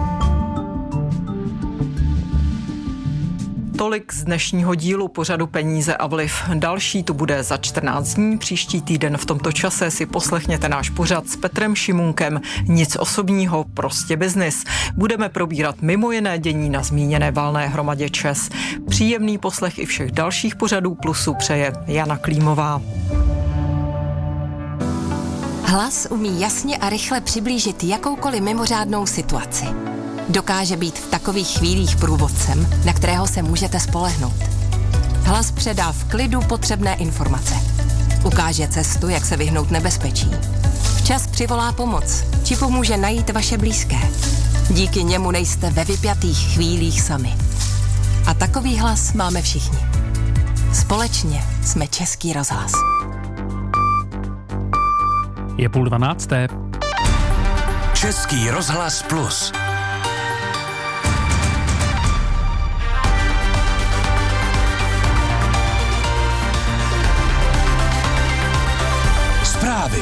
Tolik z dnešního dílu pořadu Peníze a vliv. Další tu bude za čtrnáct dní. Příští týden v tomto čase si poslechněte náš pořad s Petrem Šimunkem. Nic osobního, prostě biznis. Budeme probírat mimo jiné dění na zmíněné valné hromadě ČEZ. Příjemný poslech i všech dalších pořadů Plusu přeje Jana Klímová. Hlas umí jasně a rychle přiblížit jakoukoliv mimořádnou situaci. Dokáže být v takových chvílích průvodcem, na kterého se můžete spolehnout. Hlas předá v klidu potřebné informace. Ukáže cestu, jak se vyhnout nebezpečí. Včas přivolá pomoc, či pomůže najít vaše blízké. Díky němu nejste ve vypjatých chvílích sami. A takový hlas máme všichni. Společně jsme Český rozhlas. Je půl dvanácté. Český rozhlas Plus. Zprávy.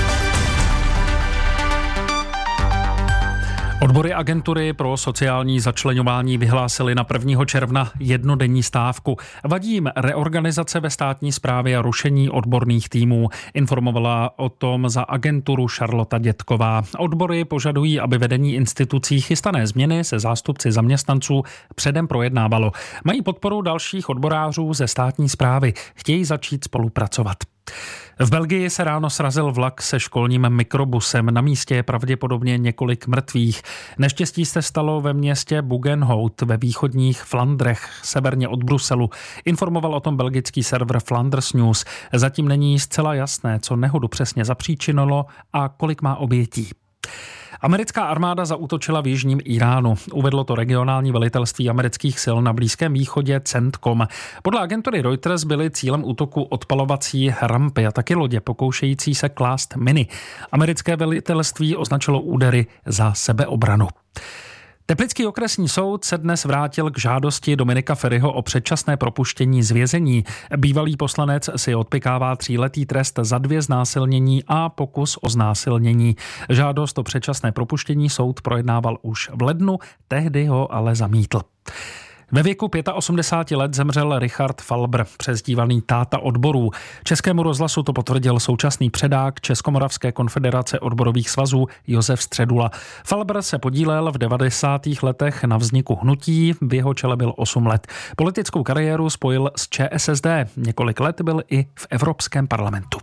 Odbory agentury pro sociální začleňování vyhlásily na prvního června jednodenní stávku. Vadí jim reorganizace ve státní správě a rušení odborných týmů. Informovala o tom za agenturu Šarlota Dětková. Odbory požadují, aby vedení institucí chystané změny se zástupci zaměstnanců předem projednávalo. Mají podporu dalších odborářů ze státní správy. Chtějí začít spolupracovat. V Belgii se ráno srazil vlak se školním mikrobusem. Na místě je pravděpodobně několik mrtvých. Neštěstí se stalo ve městě Buggenhout ve východních Flandrech, severně od Bruselu. Informoval o tom belgický server Flanders News. Zatím není zcela jasné, co nehodu přesně zapříčinilo a kolik má obětí. Americká armáda zaútočila v jižním Iránu. Uvedlo to regionální velitelství amerických sil na Blízkém východě CENTCOM. Podle agentury Reuters byly cílem útoku odpalovací rampy a taky lodě pokoušející se klást miny. Americké velitelství označilo údery za sebeobranu. Teplický okresní soud se dnes vrátil k žádosti Dominika Feriho o předčasné propuštění z vězení. Bývalý poslanec si odpykává tříletý trest za dvě znásilnění a pokus o znásilnění. Žádost o předčasné propuštění soud projednával už v lednu, tehdy ho ale zamítl. Ve věku osmdesáti pěti let zemřel Richard Falbr, přezdívaný táta odborů. Českému rozhlasu to potvrdil současný předák Českomoravské konfederace odborových svazů Josef Středula. Falbr se podílel v devadesátých letech na vzniku hnutí, v jeho čele byl osm let. Politickou kariéru spojil s ČSSD, několik let byl i v Evropském parlamentu.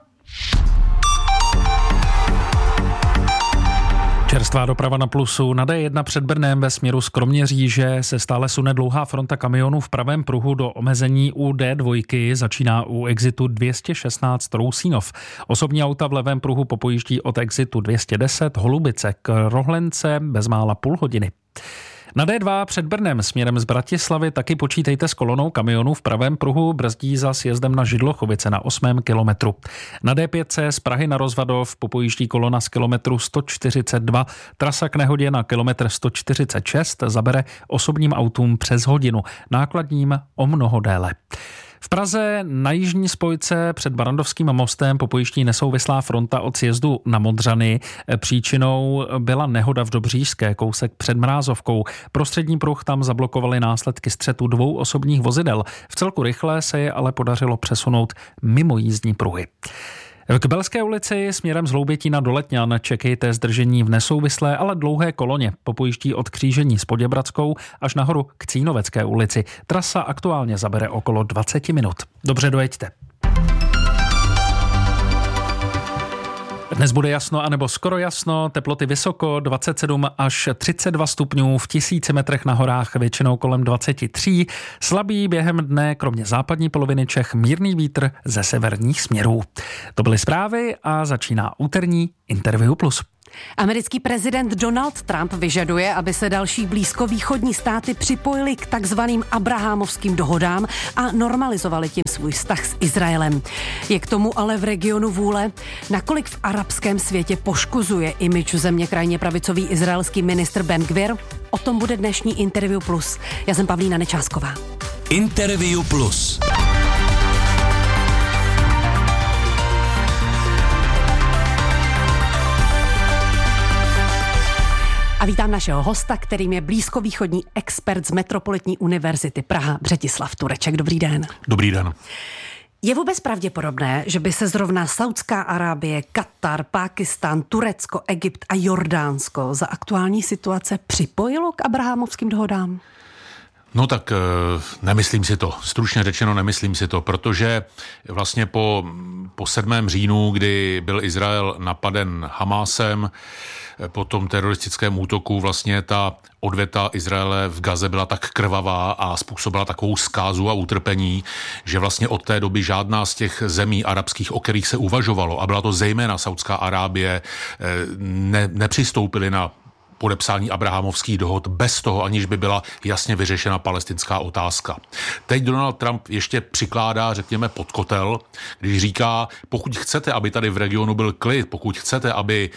Čerstvá doprava na Plusu. Na dé jedna před Brnem ve směru z Kroměříže se stále sune dlouhá fronta kamionů v pravém pruhu do omezení u dé dva. Začíná u exitu dvě stě šestnáct Rousínov. Osobní auta v levém pruhu popojíždí od exitu dvě stě deset Holubice k Rohlence bezmála půl hodiny. Na dé dva před Brnem směrem z Bratislavy taky počítejte s kolonou kamionů v pravém pruhu, brzdí za sjezdem na Židlochovice na osmém kilometru. Na dé pět z Prahy na Rozvadov popojíždí kolona z kilometru sto čtyřicet dva. Trasa k nehodě na kilometr sto čtyřicet šest zabere osobním autům přes hodinu, nákladním o mnoho déle. V Praze na jižní spojce před Barrandovským mostem popojiští nesouvislá fronta od sjezdu na Modřany. Příčinou byla nehoda v Dobříšské, kousek před Mrázovkou. Prostřední pruh tam zablokovaly následky střetu dvou osobních vozidel. V celku rychle se je ale podařilo přesunout mimo jízdní pruhy. K Belské ulici směrem z Hloubětína do Letňan čekejte zdržení v nesouvislé, ale dlouhé koloně. Popojiští od křížení s Poděbradskou až nahoru k Cínovecké ulici. Trasa aktuálně zabere okolo dvacet minut. Dobře dojeďte. Dnes bude jasno anebo skoro jasno, teploty vysoko, dvacet sedm až třicet dva stupňů, v tisíci metrech na horách většinou kolem dvacet tři. Slabý během dne, kromě západní poloviny Čech, mírný vítr ze severních směrů. To byly zprávy a začíná úterní Interview Plus. Americký prezident Donald Trump vyžaduje, aby se další blízkovýchodní státy připojily k takzvaným Abrahamovským dohodám a normalizovali tím svůj vztah s Izraelem. Je k tomu ale v regionu vůle, nakolik v arabském světě poškozuje image země krajně pravicový izraelský ministr Ben Gvir. O tom bude dnešní Interview Plus. Já jsem Pavlína Nečásková. Interview Plus. A vítám našeho hosta, kterým je blízkovýchodní expert z Metropolitní univerzity Praha, Břetislav Tureček. Dobrý den. Dobrý den. Je vůbec pravděpodobné, že by se zrovna Saudská Arábie, Katar, Pákistán, Turecko, Egypt a Jordánsko za aktuální situace připojilo k Abrahamovským dohodám? No tak nemyslím si to. Stručně řečeno nemyslím si to, protože vlastně po, po sedmém říjnu, kdy byl Izrael napaden Hamásem, po tom teroristickém útoku vlastně ta odveta Izraele v Gaze byla tak krvavá a způsobila takovou zkázu a utrpení, že vlastně od té doby žádná z těch zemí arabských, o kterých se uvažovalo, a byla to zejména Saudská Arábie, ne, nepřistoupily na podepsání abrahamovských dohod bez toho, aniž by byla jasně vyřešena palestinská otázka. Teď Donald Trump ještě přikládá, řekněme, pod kotel, když říká, pokud chcete, aby tady v regionu byl klid, pokud chcete, aby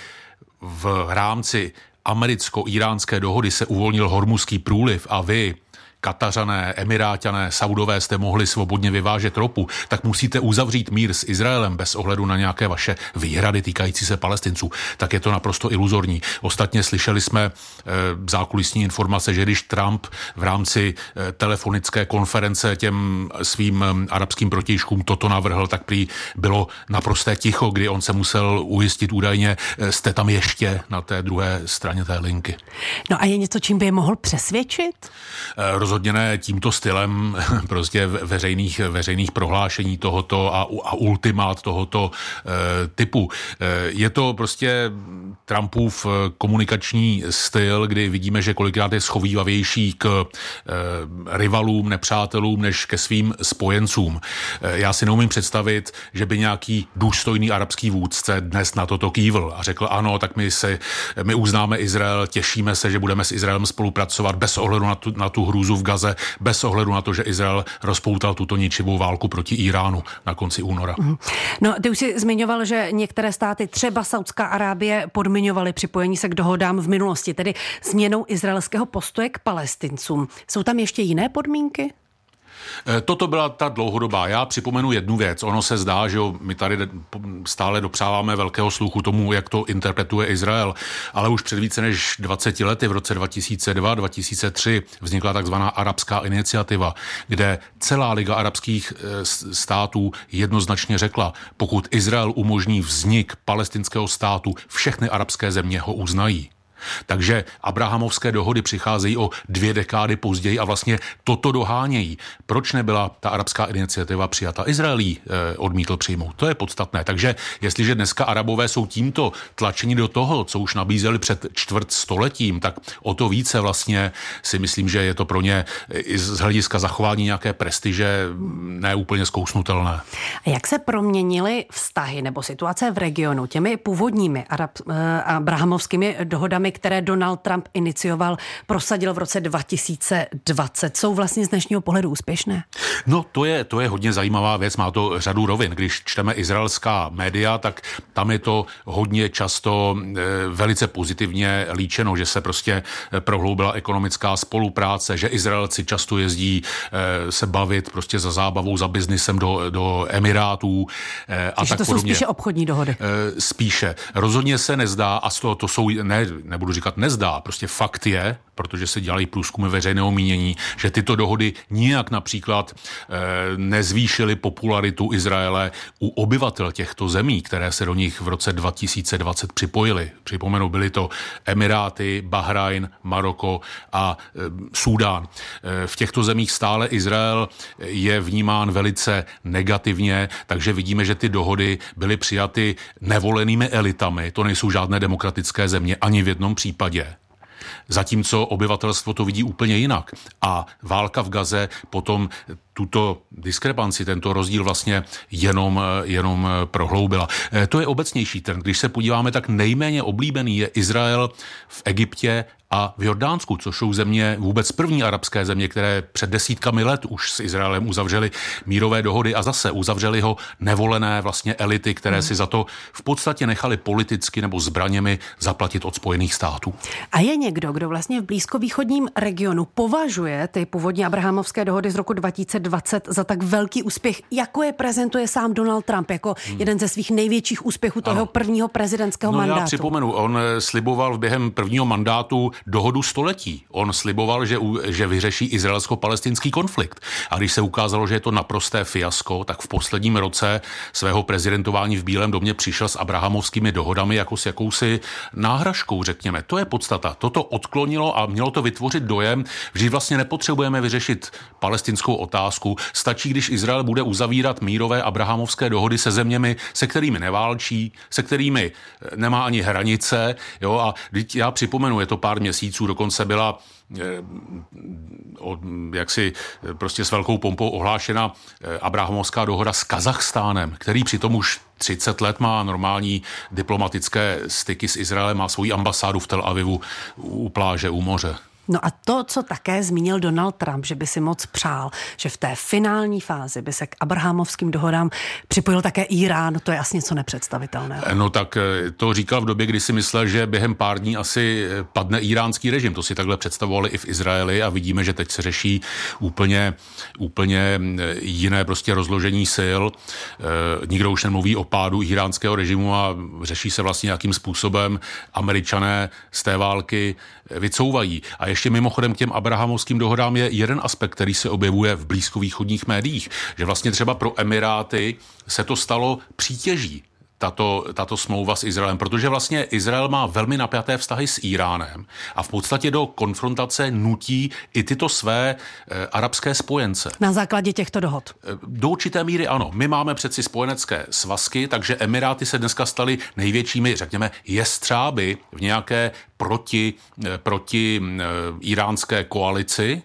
v rámci americko-iránské dohody se uvolnil Hormuzský průliv a vy, Katařané, Emiráťané, Saudové jste mohli svobodně vyvážet ropu, tak musíte uzavřít mír s Izraelem bez ohledu na nějaké vaše výhrady týkající se Palestinců, tak je to naprosto iluzorní. Ostatně slyšeli jsme e, zákulisní informace, že když Trump v rámci e, telefonické konference těm svým e, arabským protějškům toto navrhl, tak prý bylo naprosté ticho, kdy on se musel ujistit údajně, e, jste tam ještě na té druhé straně té linky. No a je něco, čím by je mohl přesvědčit? E, Rozhodně ne tímto stylem prostě veřejných, veřejných prohlášení tohoto a, a ultimát tohoto e, typu. E, je to prostě Trumpův komunikační styl, kdy vidíme, že kolikrát je schovývavější k e, rivalům, nepřátelům, než ke svým spojencům. E, já si neumím představit, že by nějaký důstojný arabský vůdce dnes na toto kývl a řekl ano, tak my, se, my uznáme Izrael, těšíme se, že budeme s Izraelem spolupracovat bez ohledu na tu, na tu hrůzu v Gaze, bez ohledu na to, že Izrael rozpoutal tuto ničivou válku proti Iránu na konci února. No, ty už jsi zmiňoval, že některé státy, třeba Saudská Arábie, podmiňovaly připojení se k dohodám v minulosti, tedy změnou izraelského postoje k Palestincům. Jsou tam ještě jiné podmínky? Toto byla ta dlouhodobá. Já připomenu jednu věc. Ono se zdá, že my tady stále dopřáváme velkého sluchu tomu, jak to interpretuje Izrael, ale už před více než dvaceti lety, v roce dva tisíce dva dva tisíce tři, vznikla takzvaná arabská iniciativa, kde celá Liga arabských států jednoznačně řekla, pokud Izrael umožní vznik palestinského státu, všechny arabské země ho uznají. Takže abrahamovské dohody přicházejí o dvě dekády později a vlastně toto dohánějí. Proč nebyla ta arabská iniciativa přijata? Izrael ji eh, odmítl přijmout. To je podstatné. Takže jestliže dneska Arabové jsou tímto tlačeni do toho, co už nabízeli před čtvrt stoletím, tak o to více vlastně si myslím, že je to pro ně i z hlediska zachování nějaké prestiže neúplně zkousnutelné. A jak se proměnily vztahy nebo situace v regionu těmi původními arab, eh, abrahamovskými dohodami, které Donald Trump inicioval, prosadil v roce dva tisíce dvacet. Jsou vlastně z dnešního pohledu úspěšné? No to je, to je hodně zajímavá věc, má to řadu rovin. Když čteme izraelská média, tak tam je to hodně často e, velice pozitivně líčeno, že se prostě prohloubila ekonomická spolupráce, že Izraelci často jezdí e, se bavit prostě za zábavou, za biznisem do, do Emirátů e, a tak to podobně. Jsou spíše obchodní dohody. E, spíše. Rozhodně se nezdá, a z toho to jsou, ne, nebudu říkat nezdá, prostě fakt je, protože se dělají průzkumy veřejného mínění, že tyto dohody nijak například e, nezvýšily popularitu Izraele u obyvatel těchto zemí, které se do nich v roce dva tisíce dvacet připojily. Připomenu, byly to Emiráty, Bahrajn, Maroko a e, Súdán. E, v těchto zemích stále Izrael je vnímán velice negativně, takže vidíme, že ty dohody byly přijaty nevolenými elitami. To nejsou žádné demokratické země ani v jednom případě. Zatímco obyvatelstvo to vidí úplně jinak. A válka v Gaze potom tuto diskrepanci, tento rozdíl vlastně jenom, jenom prohloubila. To je obecnější trend. Když se podíváme, tak nejméně oblíbený je Izrael v Egyptě a v Jordánsku, což jsou země, vůbec první arabské země, které před desítkami let už s Izraelem uzavřely mírové dohody a zase uzavřely ho nevolené vlastně elity, které hmm. si za to v podstatě nechali politicky nebo zbraněmi zaplatit od Spojených států. A je někdo, kdo vlastně v blízkovýchodním regionu považuje ty původní abrahamovské dohody z roku dva tisíce dvacet za tak velký úspěch, jako je prezentuje sám Donald Trump jako hmm. jeden ze svých největších úspěchů toho ano. prvního prezidentského no, mandátu? Já připomenu, on sliboval během prvního mandátu dohodu století. On sliboval, že, že vyřeší izraelsko-palestinský konflikt. A když se ukázalo, že je to naprosté fiasko, tak v posledním roce svého prezidentování v Bílém domě přišel s abrahamovskými dohodami jako s jakousi náhražkou, řekněme. To je podstata. Toto odklonilo a mělo to vytvořit dojem, že vlastně nepotřebujeme vyřešit palestinskou otázku. Stačí, když Izrael bude uzavírat mírové abrahamovské dohody se zeměmi, se kterými neválčí, se kterými nemá ani hranice. Jo? A já připomenu, je to pár měsíců, dokonce byla jaksi prostě s velkou pompou ohlášena abrahamovská dohoda s Kazachstánem, který přitom už třicet let má normální diplomatické styky s Izraelem, má svoji ambasádu v Tel Avivu u pláže, u moře. No a to, co také zmínil Donald Trump, že by si moc přál, že v té finální fázi by se k abrahamovským dohodám připojil také Irán, to je asi něco nepředstavitelného. No tak to říkal v době, kdy si myslel, že během pár dní asi padne iránský režim. To si takhle představovali i v Izraeli a vidíme, že teď se řeší úplně, úplně jiné prostě rozložení sil. Nikdo už nemluví o pádu iránského režimu a řeší se vlastně, jakým způsobem Američané z té války vycouvají. A ještě mimochodem k těm abrahamovským dohodám je jeden aspekt, který se objevuje v blízkovýchodních médiích, že vlastně třeba pro Emiráty se to stalo přítěží. Tato, tato smlouva s Izraelem, protože vlastně Izrael má velmi napjaté vztahy s Iránem a v podstatě do konfrontace nutí i tyto své e, arabské spojence. Na základě těchto dohod? E, do určité míry ano. My máme přeci spojenecké svazky, takže Emiráty se dneska staly největšími, řekněme, jestřáby v nějaké proti, e, proti e, iránské koalici.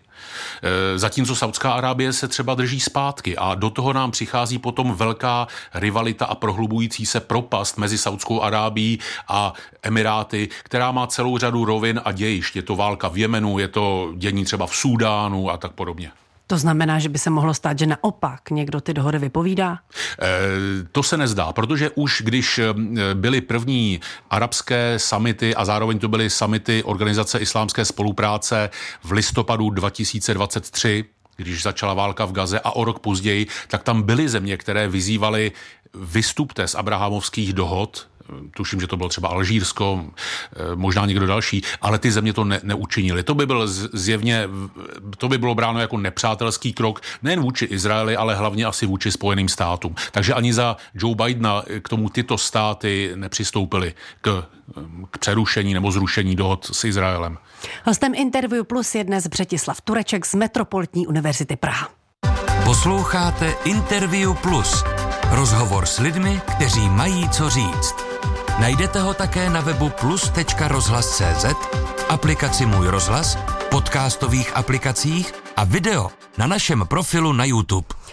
Zatímco Saudská Arábie se třeba drží zpátky a do toho nám přichází potom velká rivalita a prohlubující se propast mezi Saudskou Arábií a Emiráty, která má celou řadu rovin a dějišť. Je to válka v Jemenu, je to dění třeba v Súdánu a tak podobně. To znamená, že by se mohlo stát, že naopak někdo ty dohody vypovídá? E, to se nezdá, protože už když byly první arabské summity a zároveň to byly summity Organizace islámské spolupráce v listopadu dva tisíce dvacet tři, když začala válka v Gaze a o rok později, tak tam byly země, které vyzývaly vystupte z abrahamovských dohod. Tuším, že to bylo třeba Alžírsko, možná někdo další, ale ty země to ne, neučinili. To by byl zjevně, to by bylo bráno jako nepřátelský krok, nejen vůči Izraeli, ale hlavně asi vůči Spojeným státům. Takže ani za Joe Bidena k tomu tyto státy nepřistoupily k, k přerušení nebo zrušení dohod s Izraelem. Hostem Interview Plus je dnes Břetislav Tureček z Metropolitní univerzity Praha. Posloucháte Interview Plus. Rozhovor s lidmi, kteří mají co říct. Najdete ho také na webu plus tečka rozhlas tečka cé zet, aplikaci Můj rozhlas, podcastových aplikacích a video na našem profilu na YouTube.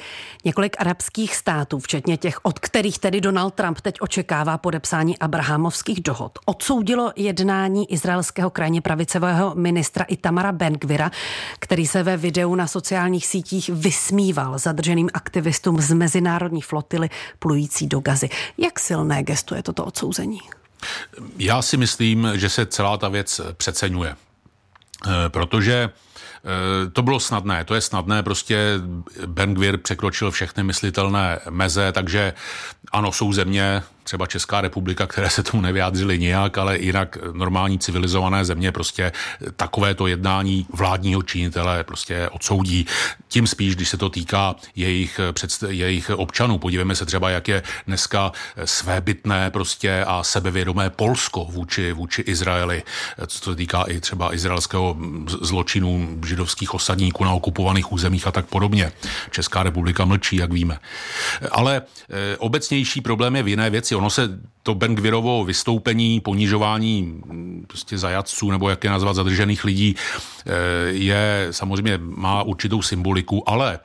Několik arabských států, včetně těch, od kterých tedy Donald Trump teď očekává podepsání abrahamovských dohod, odsoudilo jednání izraelského krajně pravicového ministra Itamara Ben-Gvira, který se ve videu na sociálních sítích vysmíval zadrženým aktivistům z mezinárodní flotily plující do Gazy. Jak silné gesto je toto odsouzení? Já si myslím, že se celá ta věc přeceňuje, protože to bylo snadné, to je snadné, prostě Ben-Gvir překročil všechny myslitelné meze, takže ano, jsou země, třeba Česká republika, které se tomu nevyjádřily nijak, ale jinak normální civilizované země prostě takovéto jednání vládního činitele prostě odsoudí. Tím spíš, když se to týká jejich, předst- jejich občanů. Podívejme se třeba, jak je dneska svébytné prostě a sebevědomé Polsko vůči, vůči Izraeli, co se týká i třeba izraelského zločinu židovských osadníků na okupovaných územích a tak podobně. Česká republika mlčí, jak víme. Ale e, obecnější problém je v jiné věci. Ono se to Ben-Gvirovo vystoupení, ponižování prostě zajatců, nebo jak je nazvat, zadržených lidí, je samozřejmě, má určitou symboliku, ale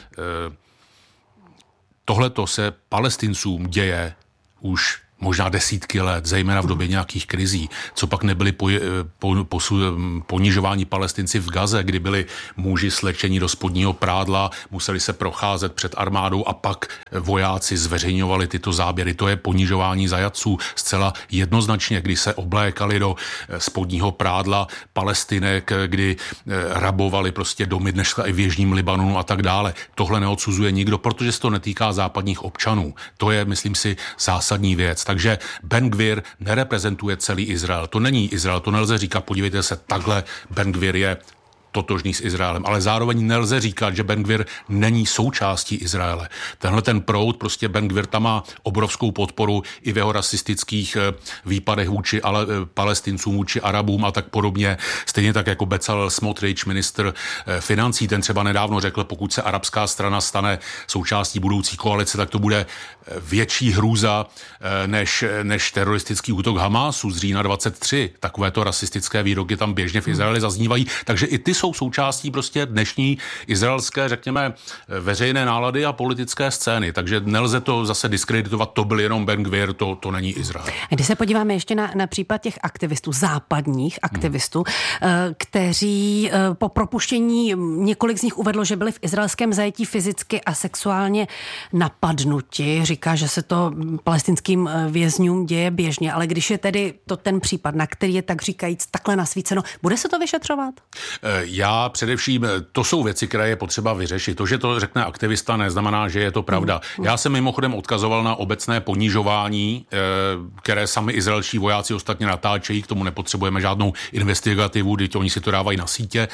tohleto se Palestincům děje už možná desítky let, zejména v době nějakých krizí. Co pak nebyli po, po, po, ponižováni Palestinci v Gaze, kdy byli muži slečení do spodního prádla, museli se procházet před armádou a pak vojáci zveřejňovali tyto záběry. To je ponižování zajatců zcela jednoznačně, kdy se oblékali do spodního prádla Palestinek, kdy rabovali prostě domy dneška i v jižním Libanonu a tak dále. Tohle neodsuzuje nikdo, protože se to netýká západních občanů. To je, myslím si, zásadní věc. Takže Ben-Gvir nereprezentuje celý Izrael. To není Izrael, to nelze říkat, podívejte se, takhle Ben-Gvir je totožný s Izraelem, ale zároveň nelze říkat, že Ben-Gvir není součástí Izraele. Tenhle ten proud, prostě Ben-Gvir tam má obrovskou podporu i v jeho rasistických výpadech vůči ale, Palestincům, vůči Arabům a tak podobně. Stejně tak jako Bezalel Smotrich, ministr financí, ten třeba nedávno řekl, pokud se arabská strana stane součástí budoucí koalice, tak to bude větší hrůza než, než teroristický útok Hamásu z října dvacet tři. Takovéto rasistické výroky tam běžně v Izraeli zaznívají, takže i ty jsou součástí prostě dnešní izraelské, řekněme, veřejné nálady a politické scény. Takže nelze to zase diskreditovat, to byl jenom Ben-Gvir, to, to není Izrael. Když se podíváme ještě na, na případ těch aktivistů, západních aktivistů, hmm. kteří po propuštění, několik z nich uvedlo, že byli v izraelském zajetí fyzicky a sexuálně napadnuti. Říká, že se to palestinským vězňům děje běžně, ale když je tedy to ten případ, na který je tak říkajíc takhle nasvíceno, bude se to vyšetřovat? Já především, to jsou věci, které je potřeba vyřešit. To, že to řekne aktivista, neznamená, že je to pravda. Já jsem mimochodem odkazoval na obecné ponižování, které sami izraelští vojáci ostatně natáčejí, k tomu nepotřebujeme žádnou investigativu, když oni si to dávají na sítě.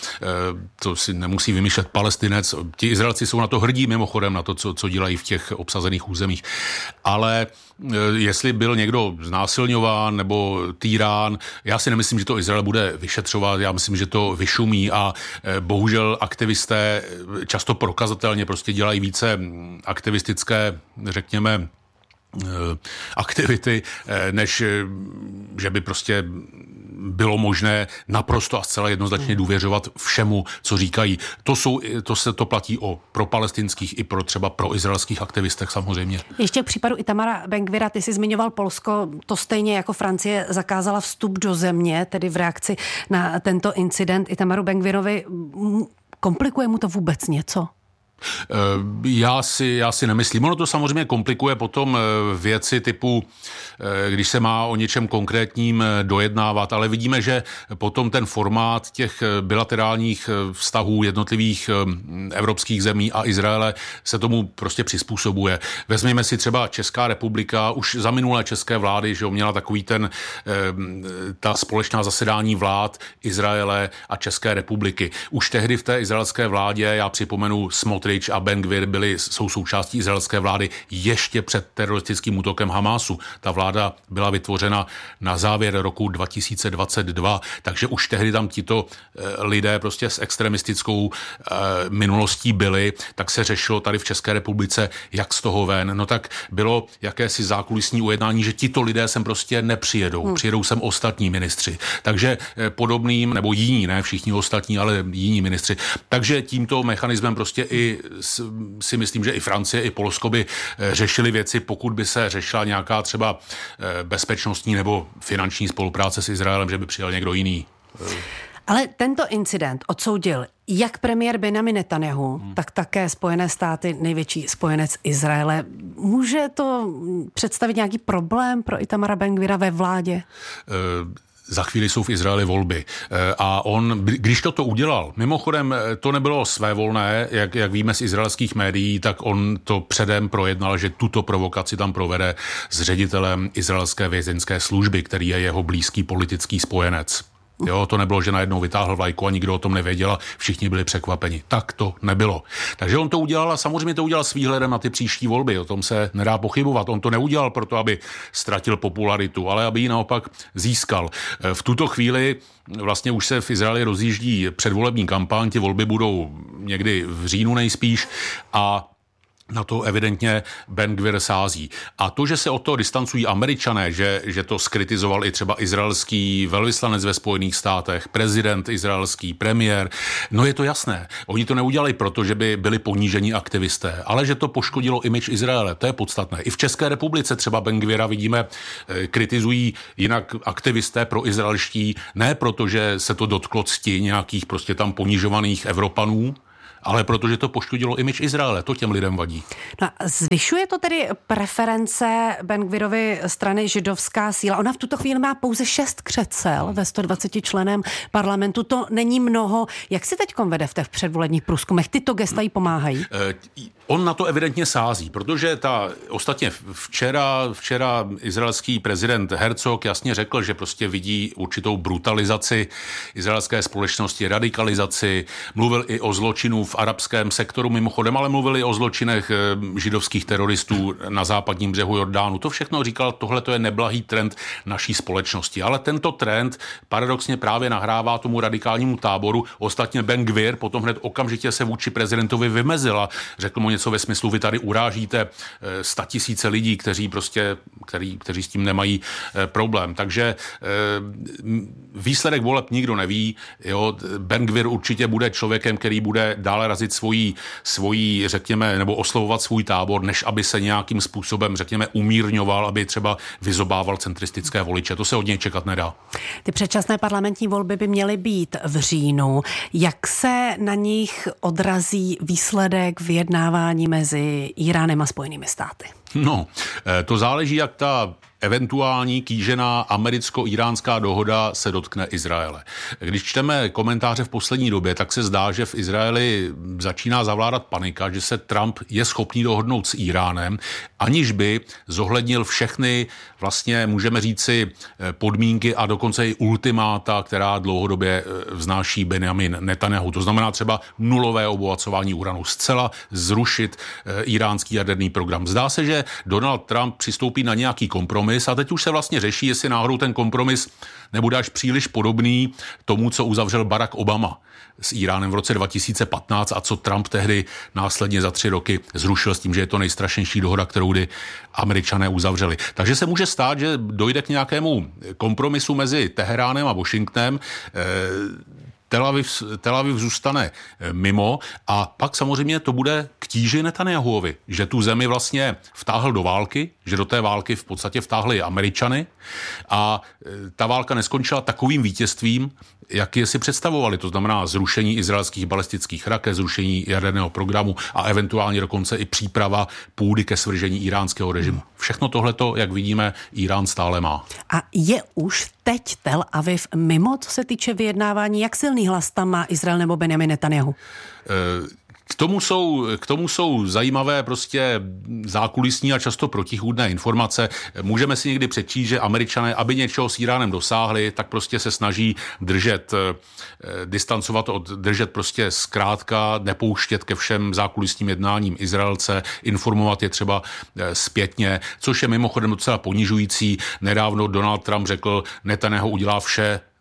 To si nemusí vymýšlet Palestinec. Ti Izraelci jsou na to hrdí mimochodem, na to, co, co dělají v těch obsazených územích. Ale jestli byl někdo znásilňován nebo týrán, já si nemyslím, že to Izrael bude vyšetřovat, já myslím, že to vyšumí a bohužel aktivisté často prokazatelně prostě dělají více aktivistické, řekněme, aktivity, než že by prostě bylo možné naprosto a zcela jednoznačně důvěřovat všemu, co říkají. To jsou, to se to platí o pro palestinských i pro třeba pro izraelských aktivistech samozřejmě. Ještě k případu Itamara Ben-Gvira, ty jsi zmiňoval Polsko, to stejně jako Francie zakázala vstup do země, tedy v reakci na tento incident Itamaru Ben-Gvirovi. Komplikuje mu to vůbec něco? Já si, já si nemyslím. Ono to samozřejmě komplikuje potom věci typu, když se má o něčem konkrétním dojednávat, ale vidíme, že potom ten formát těch bilaterálních vztahů jednotlivých evropských zemí a Izraele se tomu prostě přizpůsobuje. Vezměme si třeba Česká republika, už za minulé české vlády, že měla takový ten, ta společná zasedání vlád Izraele a České republiky. Už tehdy v té izraelské vládě, já připomenu Smotrich a Ben-Gvir byli, jsou součástí izraelské vlády ještě před teroristickým útokem Hamásu. Ta vláda byla vytvořena na závěr roku dva tisíce dvacet dva, takže už tehdy tam tito lidé prostě s extremistickou eh, minulostí byli, tak se řešilo tady v České republice, jak z toho ven. No tak bylo jakési zákulisní ujednání, že tito lidé sem prostě nepřijedou. Hmm. Přijedou sem ostatní ministři. Takže eh, podobným, nebo jiní, ne všichni ostatní, ale jiní ministři. Takže tímto mechanismem prostě i by si myslím, že i Francie, i Polsko by řešili věci, pokud by se řešila nějaká třeba bezpečnostní nebo finanční spolupráce s Izraelem, že by přijal někdo jiný. Ale tento incident odsoudil jak premiér Benjamin Netanyahu, hmm. tak také Spojené státy, největší spojenec Izraele. Může to představit nějaký problém pro Itamara Ben-Gvira ve vládě? Uh... Za chvíli jsou v Izraeli volby. A on, když toto udělal, mimochodem to nebylo svévolné, jak, jak víme z izraelských médií, tak on to předem projednal, že tuto provokaci tam provede s ředitelem izraelské vězeňské služby, který je jeho blízký politický spojenec. Jo, to nebylo, že najednou vytáhl vlajku a nikdo o tom nevěděl a všichni byli překvapeni. Tak to nebylo. Takže on to udělal a samozřejmě to udělal s výhledem na ty příští volby. O tom se nedá pochybovat. On to neudělal proto, aby ztratil popularitu, ale aby ji naopak získal. V tuto chvíli vlastně už se v Izraeli rozjíždí předvolební kampaň, ty volby budou někdy v říjnu nejspíš a na to evidentně Ben-Gvir sází. A to, že se od toho distancují Američané, že, že to skritizoval i třeba izraelský velvyslanec ve Spojených státech, prezident izraelský, premiér, no je to jasné. Oni to neudělali proto, že by byli ponížení aktivisté, ale že to poškodilo image Izraele. To je podstatné. I v České republice třeba Ben-Gvira vidíme, kritizují jinak aktivisté pro izraelští, ne proto, že se to dotklo cti nějakých prostě tam ponižovaných Evropanů, ale protože to poškodilo image Izraele, to těm lidem vadí. No, zvyšuje to tedy preference Ben-Gvirovy strany Židovská síla? Ona v tuto chvíli má pouze šest křesel ve sto dvaceti členém parlamentu. To není mnoho. Jak si teďkom vede v těch předvolebních průzkumech? Tyto gesta jí pomáhají? On na to evidentně sází, protože ta ostatně včera, včera izraelský prezident Herzog jasně řekl, že prostě vidí určitou brutalizaci izraelské společnosti, radikalizaci, mluvil i o zločinu v arabském sektoru mimochodem, ale mluvili o zločinech židovských teroristů na západním břehu Jordánu. To všechno říkal, tohle to je neblahý trend naší společnosti. Ale tento trend paradoxně právě nahrává tomu radikálnímu táboru. Ostatně Ben-Gvir potom hned okamžitě se vůči prezidentovi vymezil a řekl mu něco ve smyslu, vy tady urážíte statisíce lidí, kteří prostě, který, kteří s tím nemají problém. Takže výsledek voleb nikdo neví. Jo, Ben-Gvir určitě bude člověkem, který bude dále razit svojí, svojí, řekněme, nebo oslovovat svůj tábor, než aby se nějakým způsobem, řekněme, umírňoval, aby třeba vyzobával centristické voliče. To se od něj čekat nedá. Ty předčasné parlamentní volby by měly být v říjnu. Jak se na nich odrazí výsledek vyjednávání mezi Iránem a Spojenými státy? No, to záleží, jak ta eventuální kýžená americko-iránská dohoda se dotkne Izraele. Když čteme komentáře v poslední době, tak se zdá, že v Izraeli začíná zavládat panika, že se Trump je schopný dohodnout s Iránem, aniž by zohlednil všechny, vlastně můžeme říci, podmínky a dokonce i ultimáta, která dlouhodobě vznáší Benjamin Netanyahu. To znamená třeba nulové obohacování uranu, zcela zrušit iránský jaderný program. Zdá se, že Donald Trump přistoupí na nějaký kompromis a teď už se vlastně řeší, jestli náhodou ten kompromis nebude až příliš podobný tomu, co uzavřel Barack Obama s Iránem v roce dva tisíce patnáct a co Trump tehdy následně za tři roky zrušil s tím, že je to nejstrašnější dohoda, kterou kdy Američané uzavřeli. Takže se může stát, že dojde k nějakému kompromisu mezi Teheránem a Washingtonem. Tel Aviv, Tel Aviv zůstane mimo a pak samozřejmě to bude k tíži Netanyahuovi, že tu zemi vlastně vtáhl do války, že do té války v podstatě vtáhli Američany a ta válka neskončila takovým vítězstvím, jak je si představovali. To znamená zrušení izraelských balistických raket, zrušení jaderného programu a eventuálně dokonce i příprava půdy ke svržení iránského režimu. Všechno tohleto, jak vidíme, Irán stále má. A je už teď Tel Aviv mimo, co se týče vyjednávání? Jak silný hlas tam má Izrael nebo Benjamin Netanyahu? E- K tomu, jsou, k tomu jsou zajímavé prostě zákulisní a často protichůdné informace. Můžeme si někdy přečíst, že Američané, aby něčeho s Iránem dosáhli, tak prostě se snaží držet, distancovat od, držet prostě zkrátka, nepouštět ke všem zákulisním jednáním Izraelce, informovat je třeba zpětně, což je mimochodem docela ponižující. Nedávno Donald Trump řekl, Netanyahu udělá vše,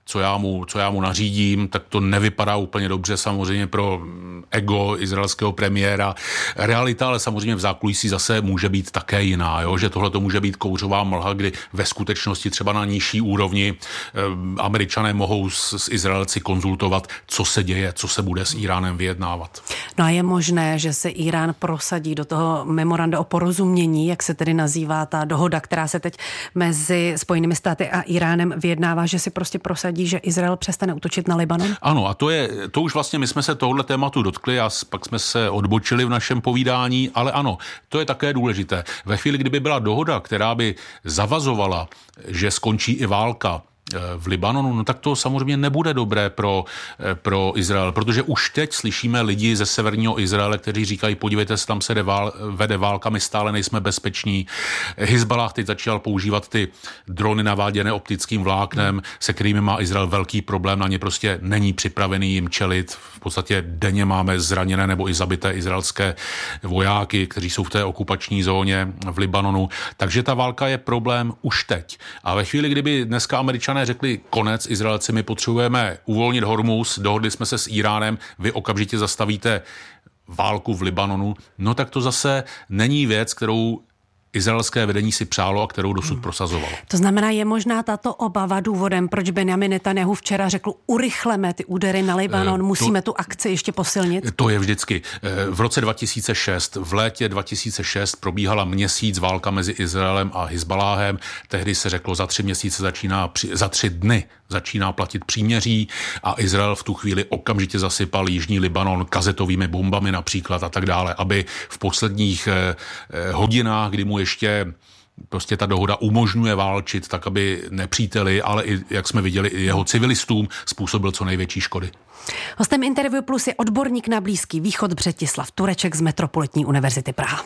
co já mu, co já mu nařídím, tak to nevypadá úplně dobře samozřejmě pro ego izraelského premiéra. Realita ale samozřejmě v zákulisí zase může být také jiná, jo? Že tohle to může být kouřová mlha, kdy ve skutečnosti třeba na nižší úrovni eh, Američané mohou s, s Izraelci konzultovat, co se děje, co se bude s Iránem vyjednávat. No a je možné, že se Irán prosadí do toho memoranda o porozumění, jak se tedy nazývá ta dohoda, která se teď mezi Spojenými státy a Iránem vyjednává, že si prostě prosadí, že Izrael přestane útočit na Libanon? Ano, a to je, to už vlastně my jsme se tohle tématu dotkli a pak jsme se odbočili v našem povídání, ale ano, to je také důležité. Ve chvíli, kdyby byla dohoda, která by zavazovala, že skončí i válka v Libanonu, no tak to samozřejmě nebude dobré pro, pro Izrael, protože už teď slyšíme lidi ze severního Izraele, kteří říkají, podívejte se, tam se vál, vede válka, my stále nejsme bezpeční. Hizballah teď začal používat ty drony naváděné optickým vláknem, se kterými má Izrael velký problém, na ně prostě není připravený jim čelit. V podstatě denně máme zraněné nebo i zabité izraelské vojáky, kteří jsou v té okupační zóně v Libanonu. Takže ta válka je problém už teď. A ve chvíli, kdyby dneska Američané řekli konec, Izraelci, my potřebujeme uvolnit Hormuz, dohodli jsme se s Iránem, vy okamžitě zastavíte válku v Libanonu, no tak to zase není věc, kterou izraelské vedení si přálo a kterou dosud hmm. prosazovalo. To znamená, je možná tato obava důvodem, proč Benjamin Netanyahu včera řekl, urychleme ty údery na Libanon, musíme to, tu akci ještě posilnit? To je vždycky. V roce dva tisíce šest, v létě dva tisíce šest probíhala měsíc válka mezi Izraelem a Hizbaláhem. Tehdy se řeklo, za tři měsíce začíná, za tři dny začíná platit příměří a Izrael v tu chvíli okamžitě zasypal jižní Libanon kazetovými bombami například a tak dále, aby v posledních hodinách, kdy mu ještě prostě ta dohoda umožňuje válčit, tak aby nepříteli, ale i, jak jsme viděli, i jeho civilistům způsobil co největší škody. Hostem Interview Plus je odborník na Blízký východ Břetislav Tureček z Metropolitní univerzity Praha.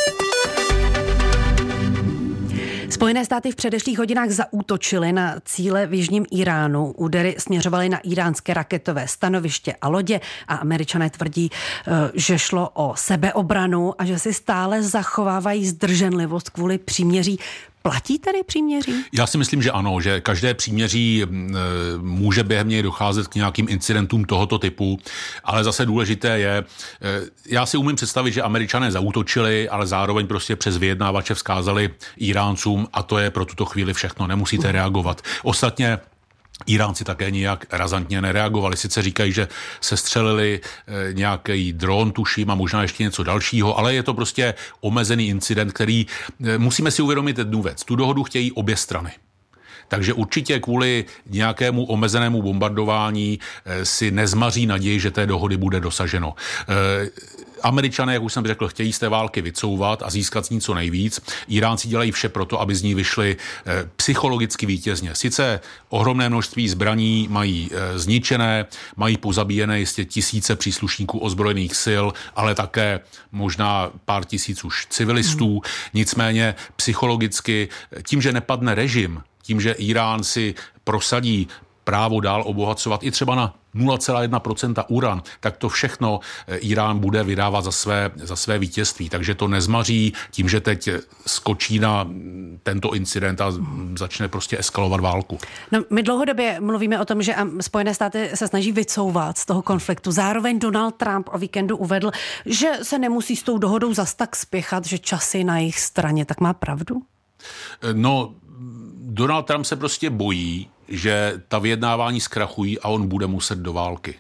Spojené státy v předešlých hodinách zaútočily na cíle v jižním Iránu. Údery směřovaly na iránské raketové stanoviště a lodě a Američané tvrdí, že šlo o sebeobranu a že si stále zachovávají zdrženlivost kvůli příměří. Platí tedy příměří? Já si myslím, že ano, že každé příměří může během něj docházet k nějakým incidentům tohoto typu, ale zase důležité je, já si umím představit, že Američané zaútočili, ale zároveň prostě přes vyjednávače vzkázali Iráncům a to je pro tuto chvíli všechno, nemusíte reagovat. Ostatně Iránci také nijak razantně nereagovali. Sice říkají, že se střelili e, nějaký dron, tuším, a možná ještě něco dalšího, ale je to prostě omezený incident, který e, musíme si uvědomit jednu věc. Tu dohodu chtějí obě strany. Takže určitě kvůli nějakému omezenému bombardování e, si nezmaří naději, že té dohody bude dosaženo. E, Američané, jak už jsem řekl, chtějí z té války vycouvat a získat z ní co nejvíc. Iránci dělají vše proto, aby z ní vyšli e, psychologicky vítězně. Sice ohromné množství zbraní mají e, zničené, mají pozabíjené jistě tisíce příslušníků ozbrojených sil, ale také možná pár tisíc už civilistů. Hmm. Nicméně psychologicky tím, že nepadne režim, tím, že Irán si prosadí právo dál obohacovat i třeba na nula celá jedna procenta uran, tak to všechno Irán bude vydávat za své, za své vítězství. Takže to nezmaří tím, že teď skočí na tento incident a začne prostě eskalovat válku. No, my dlouhodobě mluvíme o tom, že Spojené státy se snaží vycouvat z toho konfliktu. Zároveň Donald Trump o víkendu uvedl, že se nemusí s tou dohodou zas tak spěchat, že časy na jejich straně. Tak má pravdu? No, Donald Trump se prostě bojí, že ta vyjednávání zkrachují a on bude muset do války.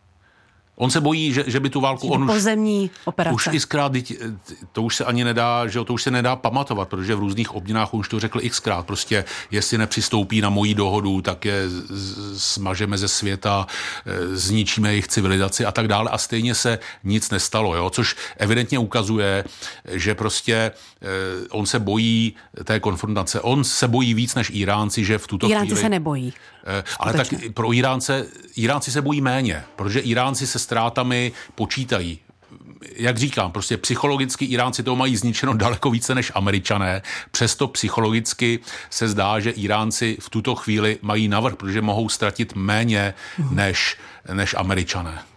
On se bojí, že, že by tu válku... On pozemní operace. Už xkrát, to už se ani nedá, že to už se nedá pamatovat, protože v různých obměnách už to řekl xkrát. Prostě jestli nepřistoupí na moji dohodu, tak je smažeme ze světa, zničíme jejich civilizaci a tak dále. A stejně se nic nestalo, jo? Což evidentně ukazuje, že prostě on se bojí té konfrontace. On se bojí víc než Iránci, že v tuto Iránci chvíli... Iránci se nebojí. Ale tak pro Iránce, Iránci se bojí méně, protože Iránci se ztrátami počítají. Jak říkám, prostě psychologicky Iránci toho mají zničeno daleko více než Američané, přesto psychologicky se zdá, že Iránci v tuto chvíli mají navrch, protože mohou ztratit méně než, než Američané.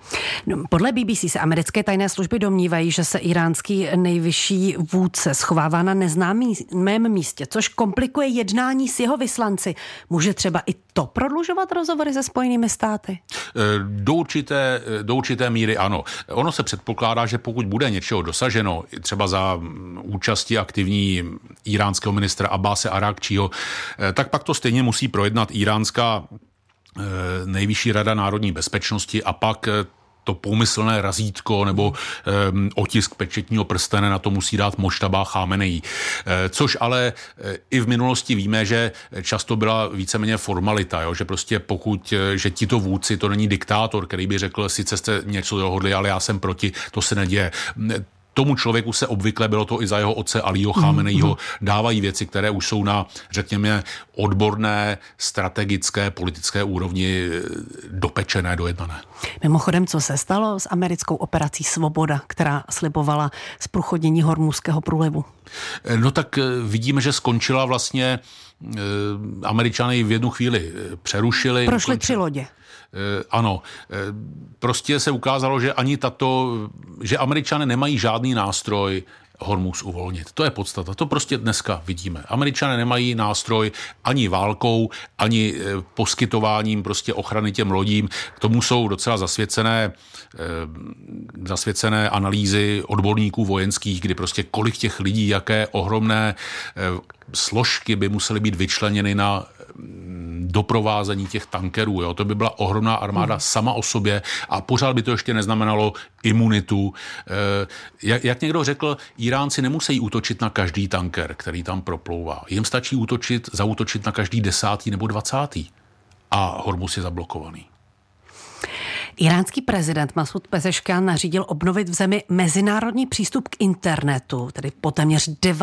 No, podle B B C se americké tajné služby domnívají, že se iránský nejvyšší vůdce schovává na neznámém místě, což komplikuje jednání s jeho vyslanci. Může třeba i to prodlužovat rozhovory se Spojenými státy? Do určité, do určité míry ano. Ono se předpokládá, že pokud bude něčeho dosaženo, třeba za účasti aktivní iránského ministra Abbase Arakčího, tak pak to stejně musí projednat iránská nejvyšší rada národní bezpečnosti a pak to pomyslné razítko nebo um, otisk pečetního prstene na to musí dát Močtaba Chámenejí. E, což ale e, i v minulosti víme, že často byla víceméně formalita, jo? Že prostě pokud, že tito vůdci, to není diktátor, který by řekl, sice jste něco dohodli, ale já jsem proti, to se neděje. Tomu člověku se obvykle, bylo to i za jeho otce Alího Chámenejího, dávají věci, které už jsou na, řekněme, odborné, strategické, politické úrovni dopečené, dojednané. Mimochodem, co se stalo s americkou operací Svoboda, která slibovala zprůchodnění Hormuzského průlivu? No tak vidíme, že skončila vlastně, Američané v jednu chvíli přerušili. Prošly ukončili. tři lodě. Ano, prostě se ukázalo, že ani tato, že Američané nemají žádný nástroj Hormuz uvolnit. To je podstata. To prostě dneska vidíme. Američané nemají nástroj ani válkou, ani poskytováním prostě ochrany těm lodím. K tomu jsou docela zasvěcené, zasvěcené analýzy odborníků vojenských, kdy prostě kolik těch lidí, jaké ohromné složky by musely být vyčleněny na doprovázení těch tankerů. Jo? To by byla ohromná armáda hmm. sama o sobě a pořád by to ještě neznamenalo imunitu. Jak, jak někdo řekl, Iránci nemusí útočit na každý tanker, který tam proplouvá. Jim stačí útočit, zaútočit na každý desátý nebo dvacátý. A Hormuz je zablokovaný. Iránský prezident Masud Pezeškian nařídil obnovit v zemi mezinárodní přístup k internetu, tedy po téměř